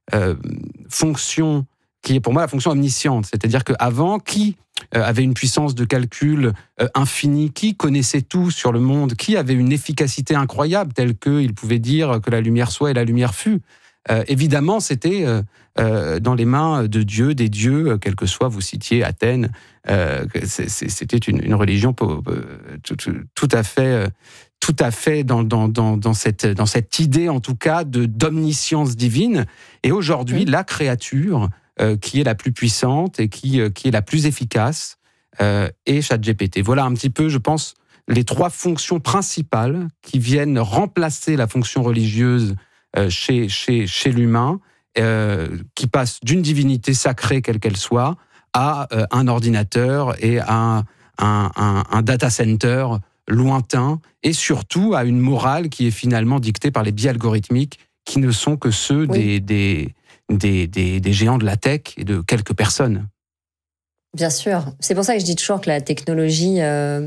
fonction, qui est pour moi la fonction omnisciente, c'est-à-dire qu'avant, qui avait une puissance de calcul infinie, qui connaissait tout sur le monde, qui avait une efficacité incroyable, telle qu'il pouvait dire que la lumière soit et la lumière fut. Évidemment, c'était dans les mains de Dieu, des dieux, quel que soit, vous citiez Athènes, c'était une religion tout à fait dans cette idée, en tout cas, d'omniscience divine. Et aujourd'hui, la créature qui est la plus puissante et qui est la plus efficace est ChatGPT. Voilà un petit peu, je pense, les 3 fonctions principales qui viennent remplacer la fonction religieuse chez l'humain, qui passe d'une divinité sacrée, quelle qu'elle soit, à un ordinateur et à un data center lointain, et surtout à une morale qui est finalement dictée par les biais algorithmiques qui ne sont que ceux des géants de la tech et de quelques personnes. Bien sûr. C'est pour ça que je dis toujours que la technologie,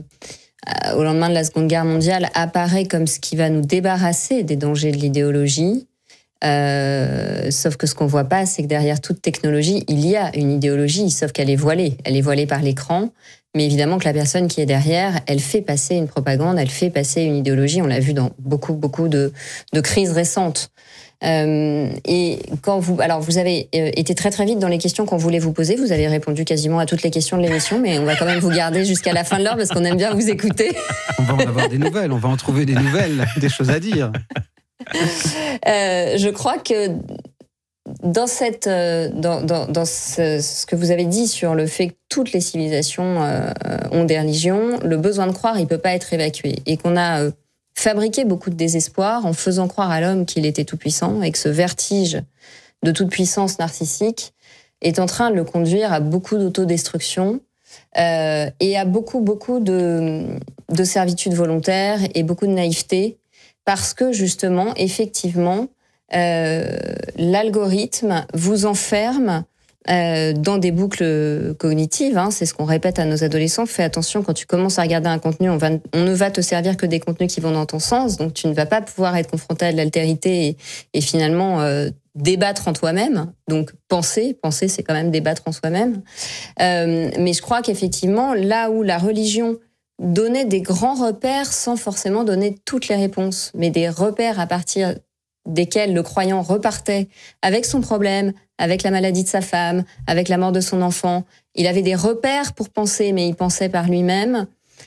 au lendemain de la Seconde Guerre mondiale, apparaît comme ce qui va nous débarrasser des dangers de l'idéologie. Sauf que ce qu'on voit pas, c'est que derrière toute technologie, il y a une idéologie, sauf qu'elle est voilée. Elle est voilée par l'écran, mais évidemment que la personne qui est derrière, elle fait passer une propagande, elle fait passer une idéologie. On l'a vu dans beaucoup de crises récentes. Et quand vous avez été très très vite dans les questions qu'on voulait vous poser, vous avez répondu quasiment à toutes les questions de l'émission, mais on va quand même vous garder jusqu'à la fin de l'heure parce qu'on aime bien vous écouter. On va en avoir des nouvelles, on va en trouver des nouvelles, des choses à dire. Je crois que dans ce que vous avez dit sur le fait que toutes les civilisations ont des religions, le besoin de croire, il peut pas être évacué, et qu'on a fabriqué beaucoup de désespoir en faisant croire à l'homme qu'il était tout puissant, et que ce vertige de toute puissance narcissique est en train de le conduire à beaucoup d'autodestruction et à beaucoup de servitude volontaire et beaucoup de naïveté. Parce que justement, effectivement, l'algorithme vous enferme dans des boucles cognitives. C'est ce qu'on répète à nos adolescents. Fais attention, quand tu commences à regarder un contenu, on ne va te servir que des contenus qui vont dans ton sens. Donc tu ne vas pas pouvoir être confronté à de l'altérité et finalement débattre en toi-même. Donc penser, c'est quand même débattre en soi-même. Mais je crois qu'effectivement, là où la religion donner des grands repères sans forcément donner toutes les réponses, mais des repères à partir desquels le croyant repartait avec son problème, avec la maladie de sa femme, avec la mort de son enfant. Il avait des repères pour penser, mais il pensait par lui-même.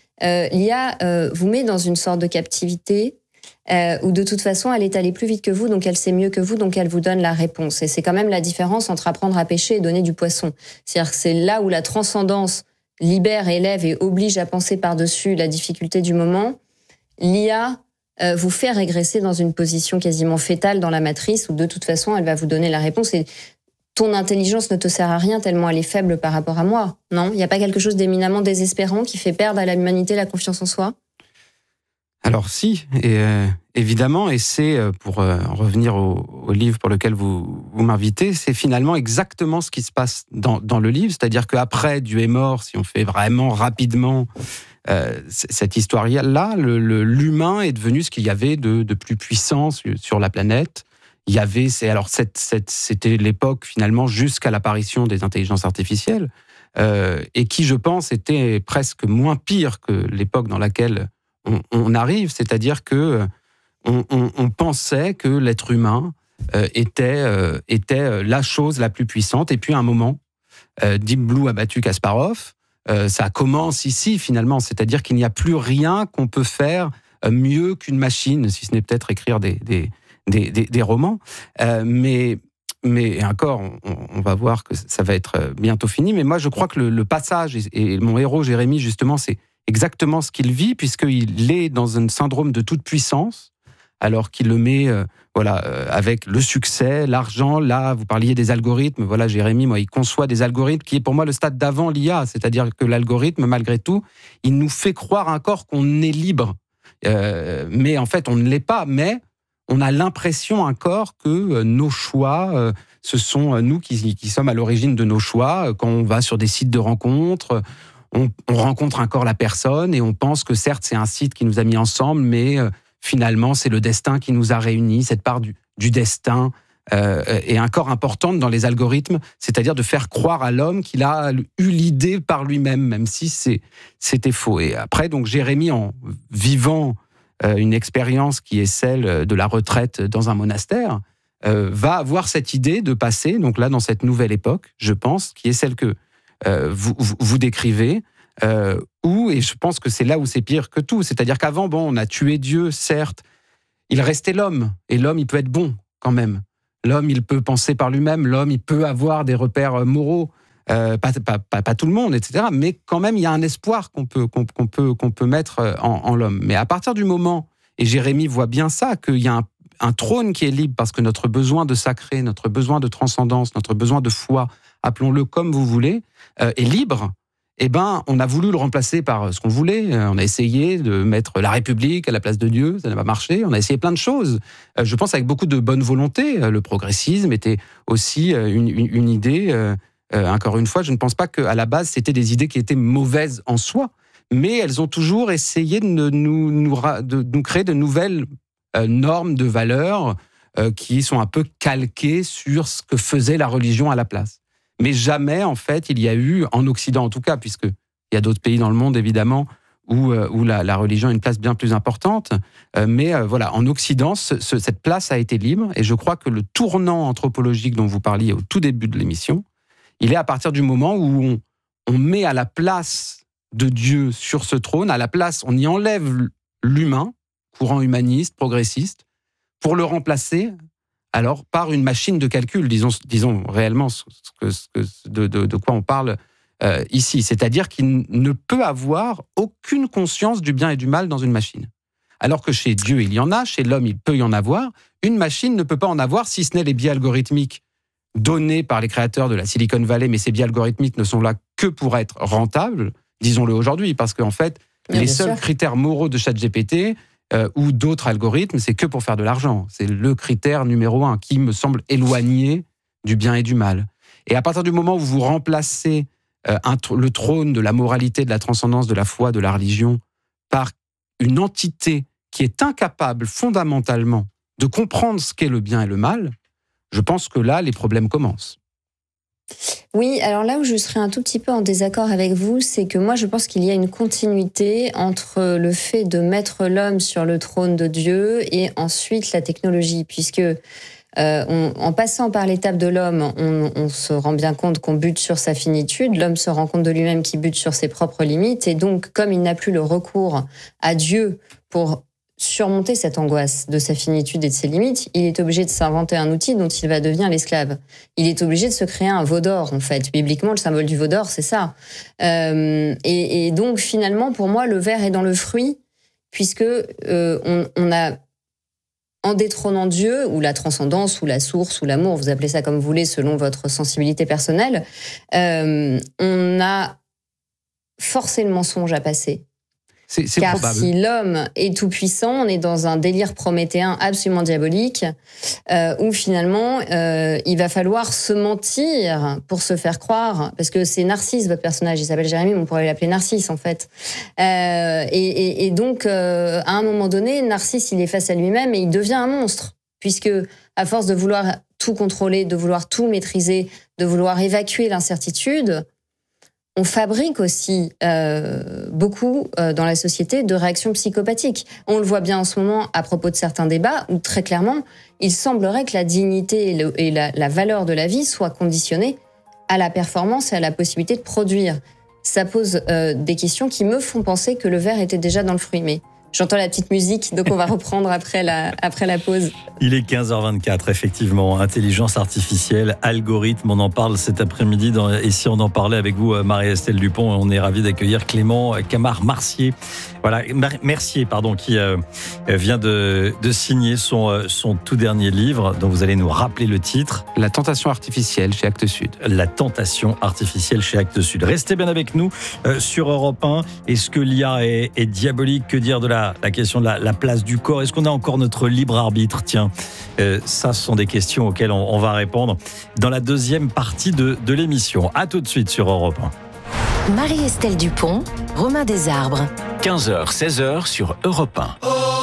L'IA vous met dans une sorte de captivité où de toute façon, elle est allée plus vite que vous, donc elle sait mieux que vous, donc elle vous donne la réponse. Et c'est quand même la différence entre apprendre à pêcher et donner du poisson. C'est-à-dire que c'est là où la transcendance libère, élève et oblige à penser par-dessus la difficulté du moment. L'IA vous fait régresser dans une position quasiment fétale dans la matrice où de toute façon, elle va vous donner la réponse. Et ton intelligence ne te sert à rien tellement elle est faible par rapport à moi. Non ? Il n'y a pas quelque chose d'éminemment désespérant qui fait perdre à l'humanité la confiance en soi ? Alors si, évidemment, et c'est, pour revenir au livre pour lequel vous m'invitez, c'est finalement exactement ce qui se passe dans le livre, c'est-à-dire qu'après Dieu est mort, si on fait vraiment rapidement cette histoire-là, l'humain est devenu ce qu'il y avait de plus puissant sur la planète. Il y avait, c'était l'époque finalement jusqu'à l'apparition des intelligences artificielles, et qui, je pense, était presque moins pire que l'époque dans laquelle on arrive, c'est-à-dire que on pensait que l'être humain était la chose la plus puissante. Et puis à un moment, Deep Blue a battu Kasparov. Ça commence ici finalement, c'est-à-dire qu'il n'y a plus rien qu'on peut faire mieux qu'une machine, si ce n'est peut-être écrire des romans. Mais encore, on va voir que ça va être bientôt fini. Mais moi, je crois que le passage, et mon héros Jérémy, justement, c'est exactement ce qu'il vit, puisqu'il est dans un syndrome de toute puissance, alors qu'il le met avec le succès, l'argent. Là, vous parliez des algorithmes. Voilà, Jérémy, il conçoit des algorithmes qui est pour moi le stade d'avant l'IA. C'est-à-dire que l'algorithme, malgré tout, il nous fait croire encore qu'on est libre. Mais en fait, on ne l'est pas. Mais on a l'impression encore que nos choix, ce sont nous qui sommes à l'origine de nos choix. Quand on va sur des sites de rencontres, on rencontre encore la personne et on pense que certes, c'est un site qui nous a mis ensemble, mais finalement, c'est le destin qui nous a réunis. Cette part du destin est encore importante dans les algorithmes, c'est-à-dire de faire croire à l'homme qu'il a eu l'idée par lui-même, même si c'était faux. Et après, donc, Jérémy, en vivant une expérience qui est celle de la retraite dans un monastère, va avoir cette idée de passer, donc là, dans cette nouvelle époque, je pense, qui est celle que vous décrivez, et je pense que c'est là où c'est pire que tout. C'est-à-dire qu'avant, on a tué Dieu, certes, il restait l'homme, et l'homme, il peut être bon quand même. L'homme, il peut penser par lui-même, l'homme, il peut avoir des repères moraux, pas tout le monde, etc. Mais quand même, il y a un espoir qu'on peut mettre en l'homme. Mais à partir du moment, et Jérémy voit bien ça, qu'il y a un trône qui est libre, parce que notre besoin de sacré, notre besoin de transcendance, notre besoin de foi, appelons-le comme vous voulez, est libre, on a voulu le remplacer par ce qu'on voulait. On a essayé de mettre la République à la place de Dieu, ça n'a pas marché. On a essayé plein de choses. Je pense avec beaucoup de bonne volonté. Le progressisme était aussi une idée. Encore une fois, je ne pense pas qu'à la base, c'était des idées qui étaient mauvaises en soi, mais elles ont toujours essayé de nous créer de nouvelles normes de valeurs qui sont un peu calquées sur ce que faisait la religion à la place. Mais jamais, en fait, il y a eu, en Occident en tout cas, puisqu'il y a d'autres pays dans le monde, évidemment, où la religion a une place bien plus importante. Mais en Occident, cette place a été libre. Et je crois que le tournant anthropologique dont vous parliez au tout début de l'émission, il est à partir du moment où on met à la place de Dieu sur ce trône, à la place, on y enlève l'humain, courant humaniste, progressiste, pour le remplacer alors par une machine de calcul, disons réellement de quoi on parle ici. C'est-à-dire qu'il ne peut avoir aucune conscience du bien et du mal dans une machine. Alors que chez Dieu, il y en a, chez l'homme, il peut y en avoir. Une machine ne peut pas en avoir, si ce n'est les biais algorithmiques donnés par les créateurs de la Silicon Valley, mais ces biais algorithmiques ne sont là que pour être rentables, disons-le aujourd'hui, parce qu'en fait, les seuls critères moraux de ChatGPT ou d'autres algorithmes, c'est que pour faire de l'argent. C'est le critère numéro 1 qui me semble éloigné du bien et du mal. Et à partir du moment où vous remplacez le trône de la moralité, de la transcendance, de la foi, de la religion, par une entité qui est incapable fondamentalement de comprendre ce qu'est le bien et le mal, je pense que là, les problèmes commencent. Oui, alors là où je serais un tout petit peu en désaccord avec vous, c'est que moi je pense qu'il y a une continuité entre le fait de mettre l'homme sur le trône de Dieu et ensuite la technologie, puisque en passant par l'étape de l'homme, on se rend bien compte qu'on bute sur sa finitude, l'homme se rend compte de lui-même qu'il bute sur ses propres limites, et donc comme il n'a plus le recours à Dieu pour surmonter cette angoisse de sa finitude et de ses limites, il est obligé de s'inventer un outil dont il va devenir l'esclave. Il est obligé de se créer un veau d'or, en fait. Bibliquement, le symbole du veau d'or, c'est ça. Et donc, finalement, pour moi, le ver est dans le fruit, puisque on a, en détrônant Dieu, ou la transcendance, ou la source, ou l'amour, vous appelez ça comme vous voulez, selon votre sensibilité personnelle, on a forcé le mensonge à passer. Car probable. Si l'homme est tout-puissant, on est dans un délire prométhéen absolument diabolique, où finalement, il va falloir se mentir pour se faire croire, parce que c'est Narcisse, votre personnage, il s'appelle Jérémy, mais on pourrait l'appeler Narcisse, en fait. Et donc, à un moment donné, Narcisse, il est face à lui-même et il devient un monstre, puisque à force de vouloir tout contrôler, de vouloir tout maîtriser, de vouloir évacuer l'incertitude, on fabrique aussi beaucoup dans la société de réactions psychopathiques. On le voit bien en ce moment à propos de certains débats où très clairement, il semblerait que la dignité et la valeur de la vie soient conditionnées à la performance et à la possibilité de produire. Ça pose des questions qui me font penser que le ver était déjà dans le fruit. Mais j'entends la petite musique, donc on va reprendre après la pause. Il est 15h24, effectivement. Intelligence artificielle, algorithme, on en parle cet après-midi. Et si on en parlait avec vous, Marie-Estelle Dupont, on est ravis d'accueillir Clément Camard-Marcier, Voilà, Mercier, qui vient de signer son tout dernier livre, dont vous allez nous rappeler le titre. La tentation artificielle chez Actes Sud. La tentation artificielle chez Actes Sud. Restez bien avec nous sur Europe 1. Est-ce que l'IA est diabolique? Que dire de la question de la place du corps? Est-ce qu'on a encore notre libre arbitre? Tiens, ça, ce sont des questions auxquelles on va répondre dans la deuxième partie de l'émission. À tout de suite sur Europe 1. Marie-Estelle Dupont, Romain Desarbres. 15h, 16h sur Europe 1.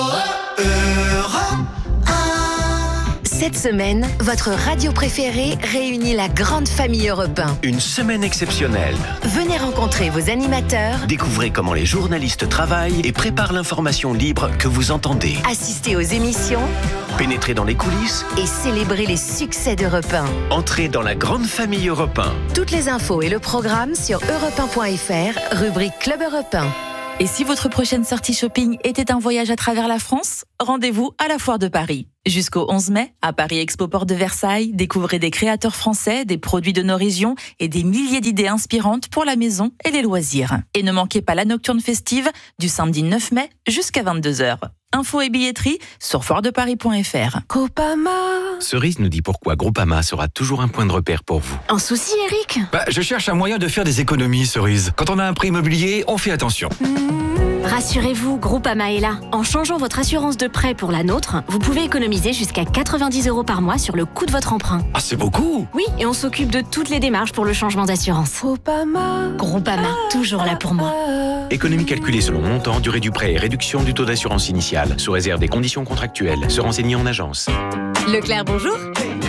Cette semaine, votre radio préférée réunit la grande famille Europe 1. Une semaine exceptionnelle. Venez rencontrer vos animateurs. Découvrez comment les journalistes travaillent et préparent l'information libre que vous entendez. Assistez aux émissions. Pénétrez dans les coulisses. Et célébrez les succès d'Europe 1. Entrez dans la grande famille Europe 1. Toutes les infos et le programme sur europe1.fr, rubrique Club Europe 1. Et si votre prochaine sortie shopping était un voyage à travers la France, rendez-vous à la Foire de Paris. Jusqu'au 11 mai, à Paris Expo Porte de Versailles, découvrez des créateurs français, des produits de nos régions et des milliers d'idées inspirantes pour la maison et les loisirs. Et ne manquez pas la nocturne festive du samedi 9 mai jusqu'à 22h. Infos et billetterie sur foiredeparis.fr. Groupama. Cerise nous dit pourquoi Groupama sera toujours un point de repère pour vous. Un souci, Eric? Je cherche un moyen de faire des économies, Cerise. Quand on a un prêt immobilier, on fait attention. Rassurez-vous, Groupama est là. En changeant votre assurance de prêt pour la nôtre, vous pouvez économiser jusqu'à 90 € par mois sur le coût de votre emprunt. Ah, c'est beaucoup! Oui, et on s'occupe de toutes les démarches pour le changement d'assurance. Groupama, toujours là pour moi. Économie calculée selon montant, durée du prêt et réduction du taux d'assurance initiale, sous réserve des conditions contractuelles. Se renseigner en agence. Leclerc, bonjour.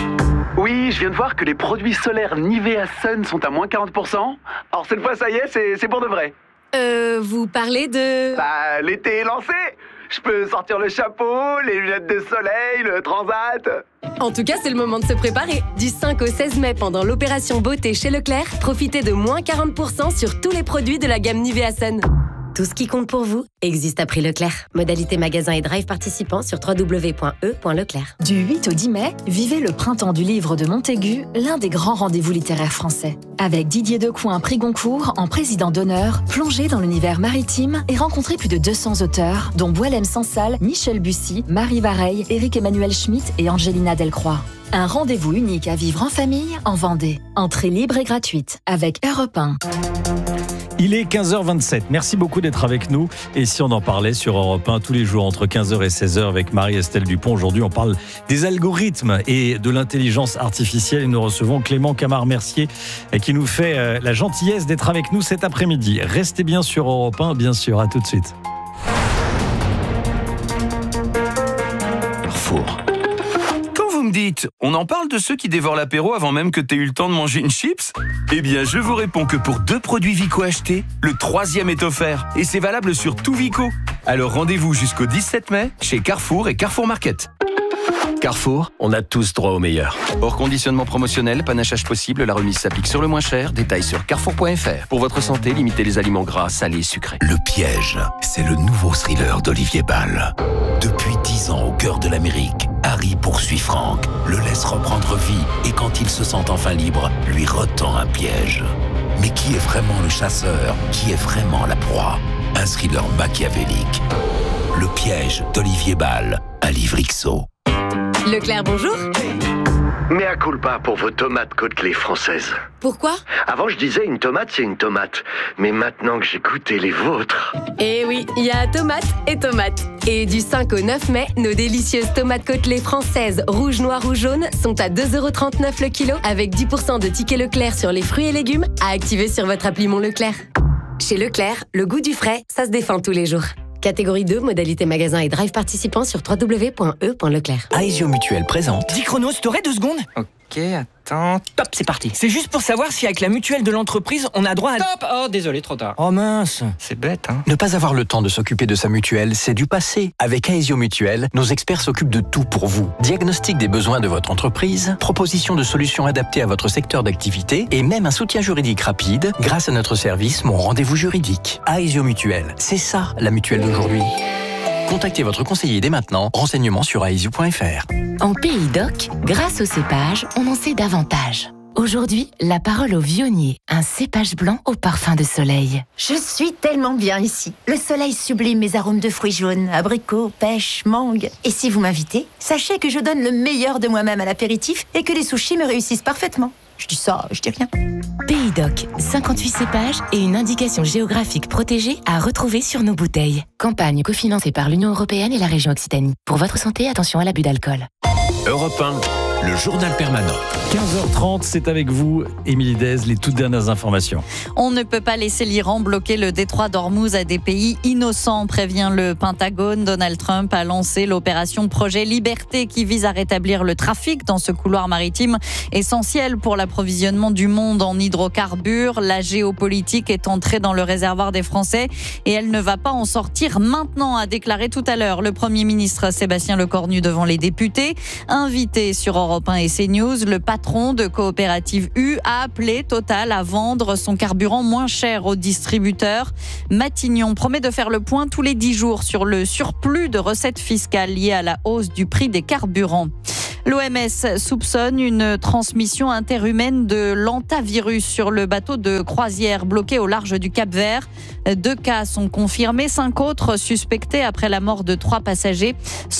Oui, je viens de voir que les produits solaires Nivea Sun sont à moins 40%. Alors cette fois, ça y est, c'est pour de vrai. Vous parlez de... L'été est lancé. Je peux sortir le chapeau, les lunettes de soleil, le transat. En tout cas, c'est le moment de se préparer. Du 5 au 16 mai, pendant l'opération beauté chez Leclerc, profitez de moins 40% sur tous les produits de la gamme Nivea Sun. Tout ce qui compte pour vous existe à prix Leclerc. Modalité magasin et drive participants sur www.e.leclerc. Du 8 au 10 mai, vivez le printemps du livre de Montaigu, l'un des grands rendez-vous littéraires français. Avec Didier Decoing, prix Goncourt, en président d'honneur, plongez dans l'univers maritime et rencontrez plus de 200 auteurs, dont Boilem Sansal, Michel Bussy, Marie Vareille, Éric-Emmanuel Schmitt et Angelina Delcroix. Un rendez-vous unique à vivre en famille, en Vendée. Entrée libre et gratuite, avec Europe 1. Il est 15h27. Merci beaucoup d'être avec nous. Et si on en parlait sur Europe 1 tous les jours entre 15h et 16h avec Marie-Estelle Dupont. Aujourd'hui, on parle des algorithmes et de l'intelligence artificielle. Et nous recevons Clément Camard-Mercier qui nous fait la gentillesse d'être avec nous cet après-midi. Restez bien sur Europe 1, bien sûr. À tout de suite. Carrefour. Vous me dites, on en parle de ceux qui dévorent l'apéro avant même que tu aies eu le temps de manger une chips? Eh bien, je vous réponds que pour 2 produits Vico achetés, le 3e est offert. Et c'est valable sur tout Vico. Alors rendez-vous jusqu'au 17 mai chez Carrefour et Carrefour Market. Carrefour, on a tous droit au meilleur. Hors conditionnement promotionnel, panachage possible, la remise s'applique sur le moins cher. Détails sur carrefour.fr. Pour votre santé, limitez les aliments gras, salés, sucrés. Le piège, c'est le nouveau thriller d'Olivier Ball. Depuis 10 ans au cœur de l'Amérique, Harry poursuit Frank, le laisse reprendre vie et quand il se sent enfin libre, lui retend un piège. Mais qui est vraiment le chasseur? Qui est vraiment la proie? Un thriller machiavélique. Le piège d'Olivier Ball, un livre XO. Leclerc, bonjour. Mea culpa pour vos tomates côtelées françaises. Pourquoi? Avant, je disais une tomate, c'est une tomate. Mais maintenant que j'ai goûté les vôtres... Eh oui, il y a tomate et tomate. Et du 5 au 9 mai, nos délicieuses tomates côtelées françaises, rouge, noir ou jaune, sont à 2,39 € le kilo, avec 10% de tickets Leclerc sur les fruits et légumes, à activer sur votre appli Mon Leclerc. Chez Leclerc, le goût du frais, ça se défend tous les jours. Catégorie 2, modalité magasin et drive participant sur www.e.leclerc. Aesio Mutuelle présente. 10 chronos, t'aurais 2 secondes? Ok, attends. Top, c'est parti. C'est juste pour savoir si avec la mutuelle de l'entreprise, on a droit à... Stop! Oh, désolé, trop tard. Oh mince, c'est bête, hein. Ne pas avoir le temps de s'occuper de sa mutuelle, c'est du passé. Avec Aesio Mutuelle, nos experts s'occupent de tout pour vous. Diagnostic des besoins de votre entreprise, proposition de solutions adaptées à votre secteur d'activité et même un soutien juridique rapide grâce à notre service Mon Rendez-vous Juridique. Aesio Mutuelle, c'est ça la mutuelle d'aujourd'hui. Contactez votre conseiller dès maintenant. Renseignements sur aesio.fr. En Pays d'Oc, grâce au cépage, on en sait davantage. Aujourd'hui, la parole au vionnier, un cépage blanc au parfum de soleil. Je suis tellement bien ici. Le soleil sublime mes arômes de fruits jaunes, abricots, pêche, mangue. Et si vous m'invitez, sachez que je donne le meilleur de moi-même à l'apéritif et que les sushis me réussissent parfaitement. Je dis ça, je dis rien. Pays Doc, 58 cépages et une indication géographique protégée à retrouver sur nos bouteilles. Campagne cofinancée par l'Union européenne et la région Occitanie. Pour votre santé, attention à l'abus d'alcool. Europe 1, le journal permanent. 15h30, c'est avec vous, Émilie Dez, les toutes dernières informations. On ne peut pas laisser l'Iran bloquer le détroit d'Ormuz à des pays innocents, prévient le Pentagone. Donald Trump a lancé l'opération Projet Liberté qui vise à rétablir le trafic dans ce couloir maritime essentiel pour l'approvisionnement du monde en hydrocarbures. La géopolitique est entrée dans le réservoir des Français et elle ne va pas en sortir maintenant, a déclaré tout à l'heure le Premier ministre Sébastien Lecornu devant les députés. Invité sur Europe 1 et CNews, le patron de Coopérative U a appelé Total à vendre son carburant moins cher aux distributeurs. Matignon promet de faire le point tous les 10 jours sur le surplus de recettes fiscales liées à la hausse du prix des carburants. L'OMS soupçonne une transmission interhumaine de l'hantavirus sur le bateau de croisière bloqué au large du Cap-Vert. 2 cas sont confirmés, 5 autres suspectés après la mort de 3 passagers.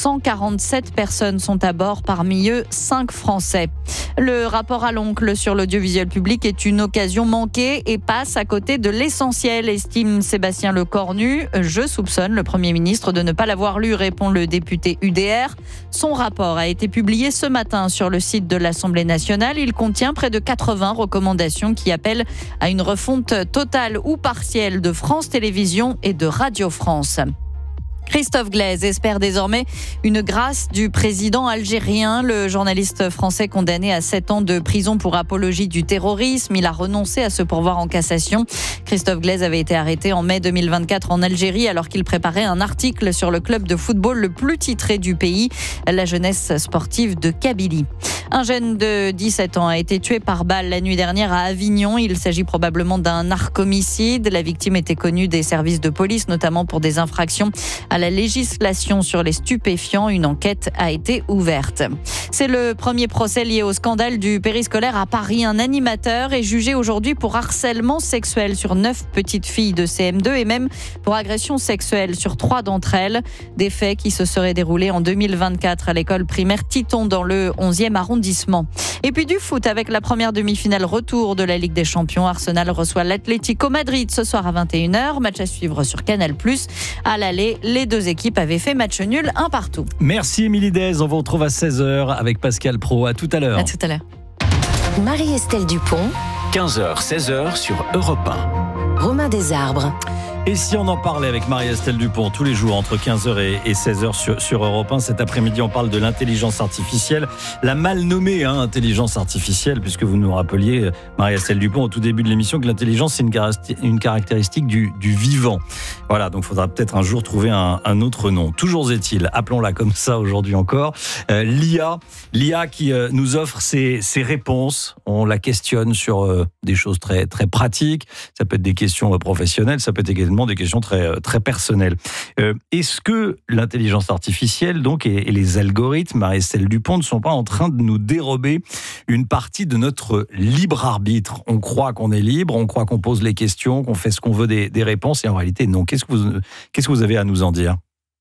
147 personnes sont à bord, parmi eux 5 Français. Le rapport à l'oncle sur l'audiovisuel public est une occasion manquée et passe à côté de l'essentiel, estime Sébastien Lecornu. Je soupçonne le Premier ministre de ne pas l'avoir lu, répond le député UDR. Son rapport a été publié ce matin sur le site de l'Assemblée nationale. Il contient près de 80 recommandations qui appellent à une refonte totale ou partielle de France Télévisions et de Radio France. Christophe Glaise espère désormais une grâce du président algérien. Le journaliste français condamné à 7 ans de prison pour apologie du terrorisme. Il a renoncé à se pourvoir en cassation. Christophe Glaise avait été arrêté en mai 2024 en Algérie alors qu'il préparait un article sur le club de football le plus titré du pays, la jeunesse sportive de Kabylie. Un jeune de 17 ans a été tué par balle la nuit dernière à Avignon. Il s'agit probablement d'un narcomicide. La victime était connue des services de police, notamment pour des infractions à la législation sur les stupéfiants. Une enquête a été ouverte. C'est le premier procès lié au scandale du périscolaire à Paris. Un animateur est jugé aujourd'hui pour harcèlement sexuel sur 9 petites filles de CM2 et même pour agression sexuelle sur 3 d'entre elles. Des faits qui se seraient déroulés en 2024 à l'école primaire Titon dans le 11e arrondissement. Et puis du foot avec la première demi-finale retour de la Ligue des Champions. Arsenal reçoit l'Atlético Madrid ce soir à 21h. Match à suivre sur Canal+. À l'aller, les 2 équipes avaient fait match nul 1 partout. Merci Émilie Dez, on vous retrouve à 16h avec Pascal Pro. À tout à l'heure. À tout à l'heure. Marie-Estelle Dupont, 15h, 16h sur Europe 1. Romain Desarbres. Et si on en parlait avec Marie-Estelle Dupont tous les jours entre 15h et 16h sur Europe 1, cet après-midi on parle de l'intelligence artificielle, la mal nommée intelligence artificielle, puisque vous nous rappeliez, Marie-Estelle Dupont, au tout début de l'émission, que l'intelligence c'est une caractéristique du vivant. Voilà, donc il faudra peut-être un jour trouver un autre nom. Toujours est-il, appelons-la comme ça aujourd'hui encore, l'IA qui nous offre ses réponses. On la questionne sur des choses très, très pratiques, ça peut être des questions professionnelles, ça peut être également des questions très, très personnelles. Est-ce que l'intelligence artificielle donc, et les algorithmes, Marie-Estelle Dupont, ne sont pas en train de nous dérober une partie de notre libre arbitre ? On croit qu'on est libre, on croit qu'on pose les questions, qu'on fait ce qu'on veut des réponses, et en réalité, non. Qu'est-ce que vous avez à nous en dire ?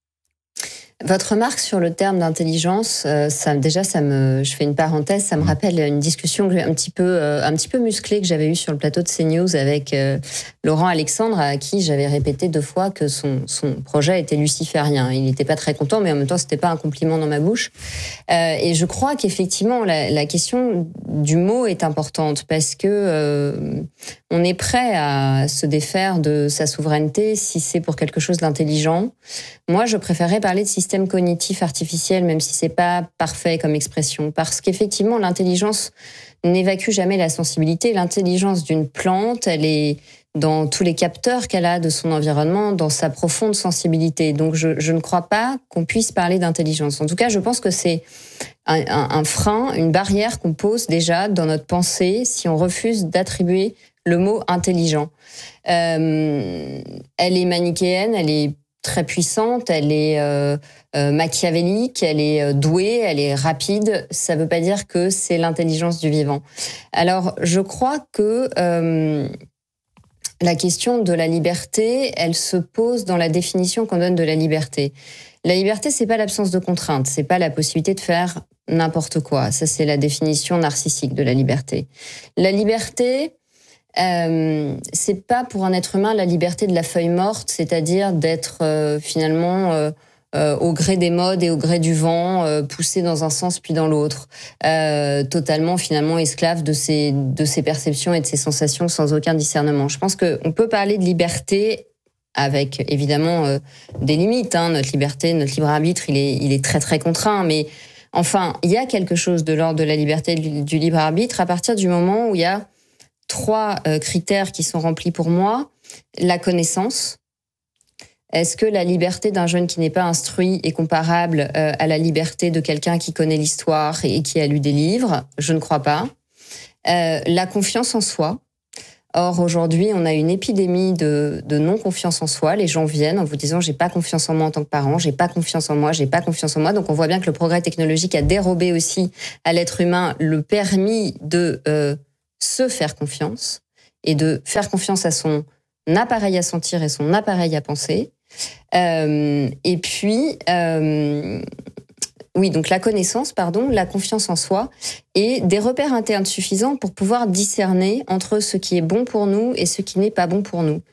Votre remarque sur le terme d'intelligence, je fais une parenthèse, ça me rappelle une discussion un petit peu musclée que j'avais eue sur le plateau de CNews avec Laurent Alexandre, à qui j'avais répété 2 fois que son projet était luciférien. Il n'était pas très content, mais en même temps, c'était pas un compliment dans ma bouche. Et je crois qu'effectivement, la question du mot est importante parce que on est prêt à se défaire de sa souveraineté si c'est pour quelque chose d'intelligent. Moi, je préférerais parler de système cognitif artificiel, même si c'est pas parfait comme expression, parce qu'effectivement, l'intelligence n'évacue jamais la sensibilité. L'intelligence d'une plante, elle est dans tous les capteurs qu'elle a de son environnement, dans sa profonde sensibilité. Donc, je ne crois pas qu'on puisse parler d'intelligence. En tout cas, je pense que c'est un frein, une barrière qu'on pose déjà dans notre pensée si on refuse d'attribuer le mot intelligent. Elle est manichéenne, elle est très puissante, elle est machiavélique, elle est douée, elle est rapide. Ça ne veut pas dire que c'est l'intelligence du vivant. Alors, je crois que la question de la liberté, elle se pose dans la définition qu'on donne de la liberté. La liberté, c'est pas l'absence de contraintes, c'est pas la possibilité de faire n'importe quoi. Ça, c'est la définition narcissique de la liberté. La liberté, c'est pas pour un être humain la liberté de la feuille morte, c'est-à-dire d'être finalement au gré des modes et au gré du vent, poussé dans un sens puis dans l'autre, totalement finalement esclave de ses perceptions et de ses sensations sans aucun discernement. Je pense qu'on peut parler de liberté avec évidemment des limites. Notre liberté, notre libre arbitre, il est très très contraint, mais enfin, il y a quelque chose de l'ordre de la liberté du libre arbitre à partir du moment où il y a 3 critères qui sont remplis pour moi. La connaissance. Est-ce que la liberté d'un jeune qui n'est pas instruit est comparable à la liberté de quelqu'un qui connaît l'histoire et qui a lu des livres ? Je ne crois pas. La confiance en soi. Or, aujourd'hui, on a une épidémie de non-confiance en soi. Les gens viennent en vous disant « j'ai pas confiance en moi en tant que parent, j'ai pas confiance en moi, j'ai pas confiance en moi ». Donc, on voit bien que le progrès technologique a dérobé aussi à l'être humain le permis de se faire confiance et de faire confiance à son appareil à sentir et son appareil à penser. Et puis, donc la connaissance, la confiance en soi et des repères internes suffisants pour pouvoir discerner entre ce qui est bon pour nous et ce qui n'est pas bon pour nous.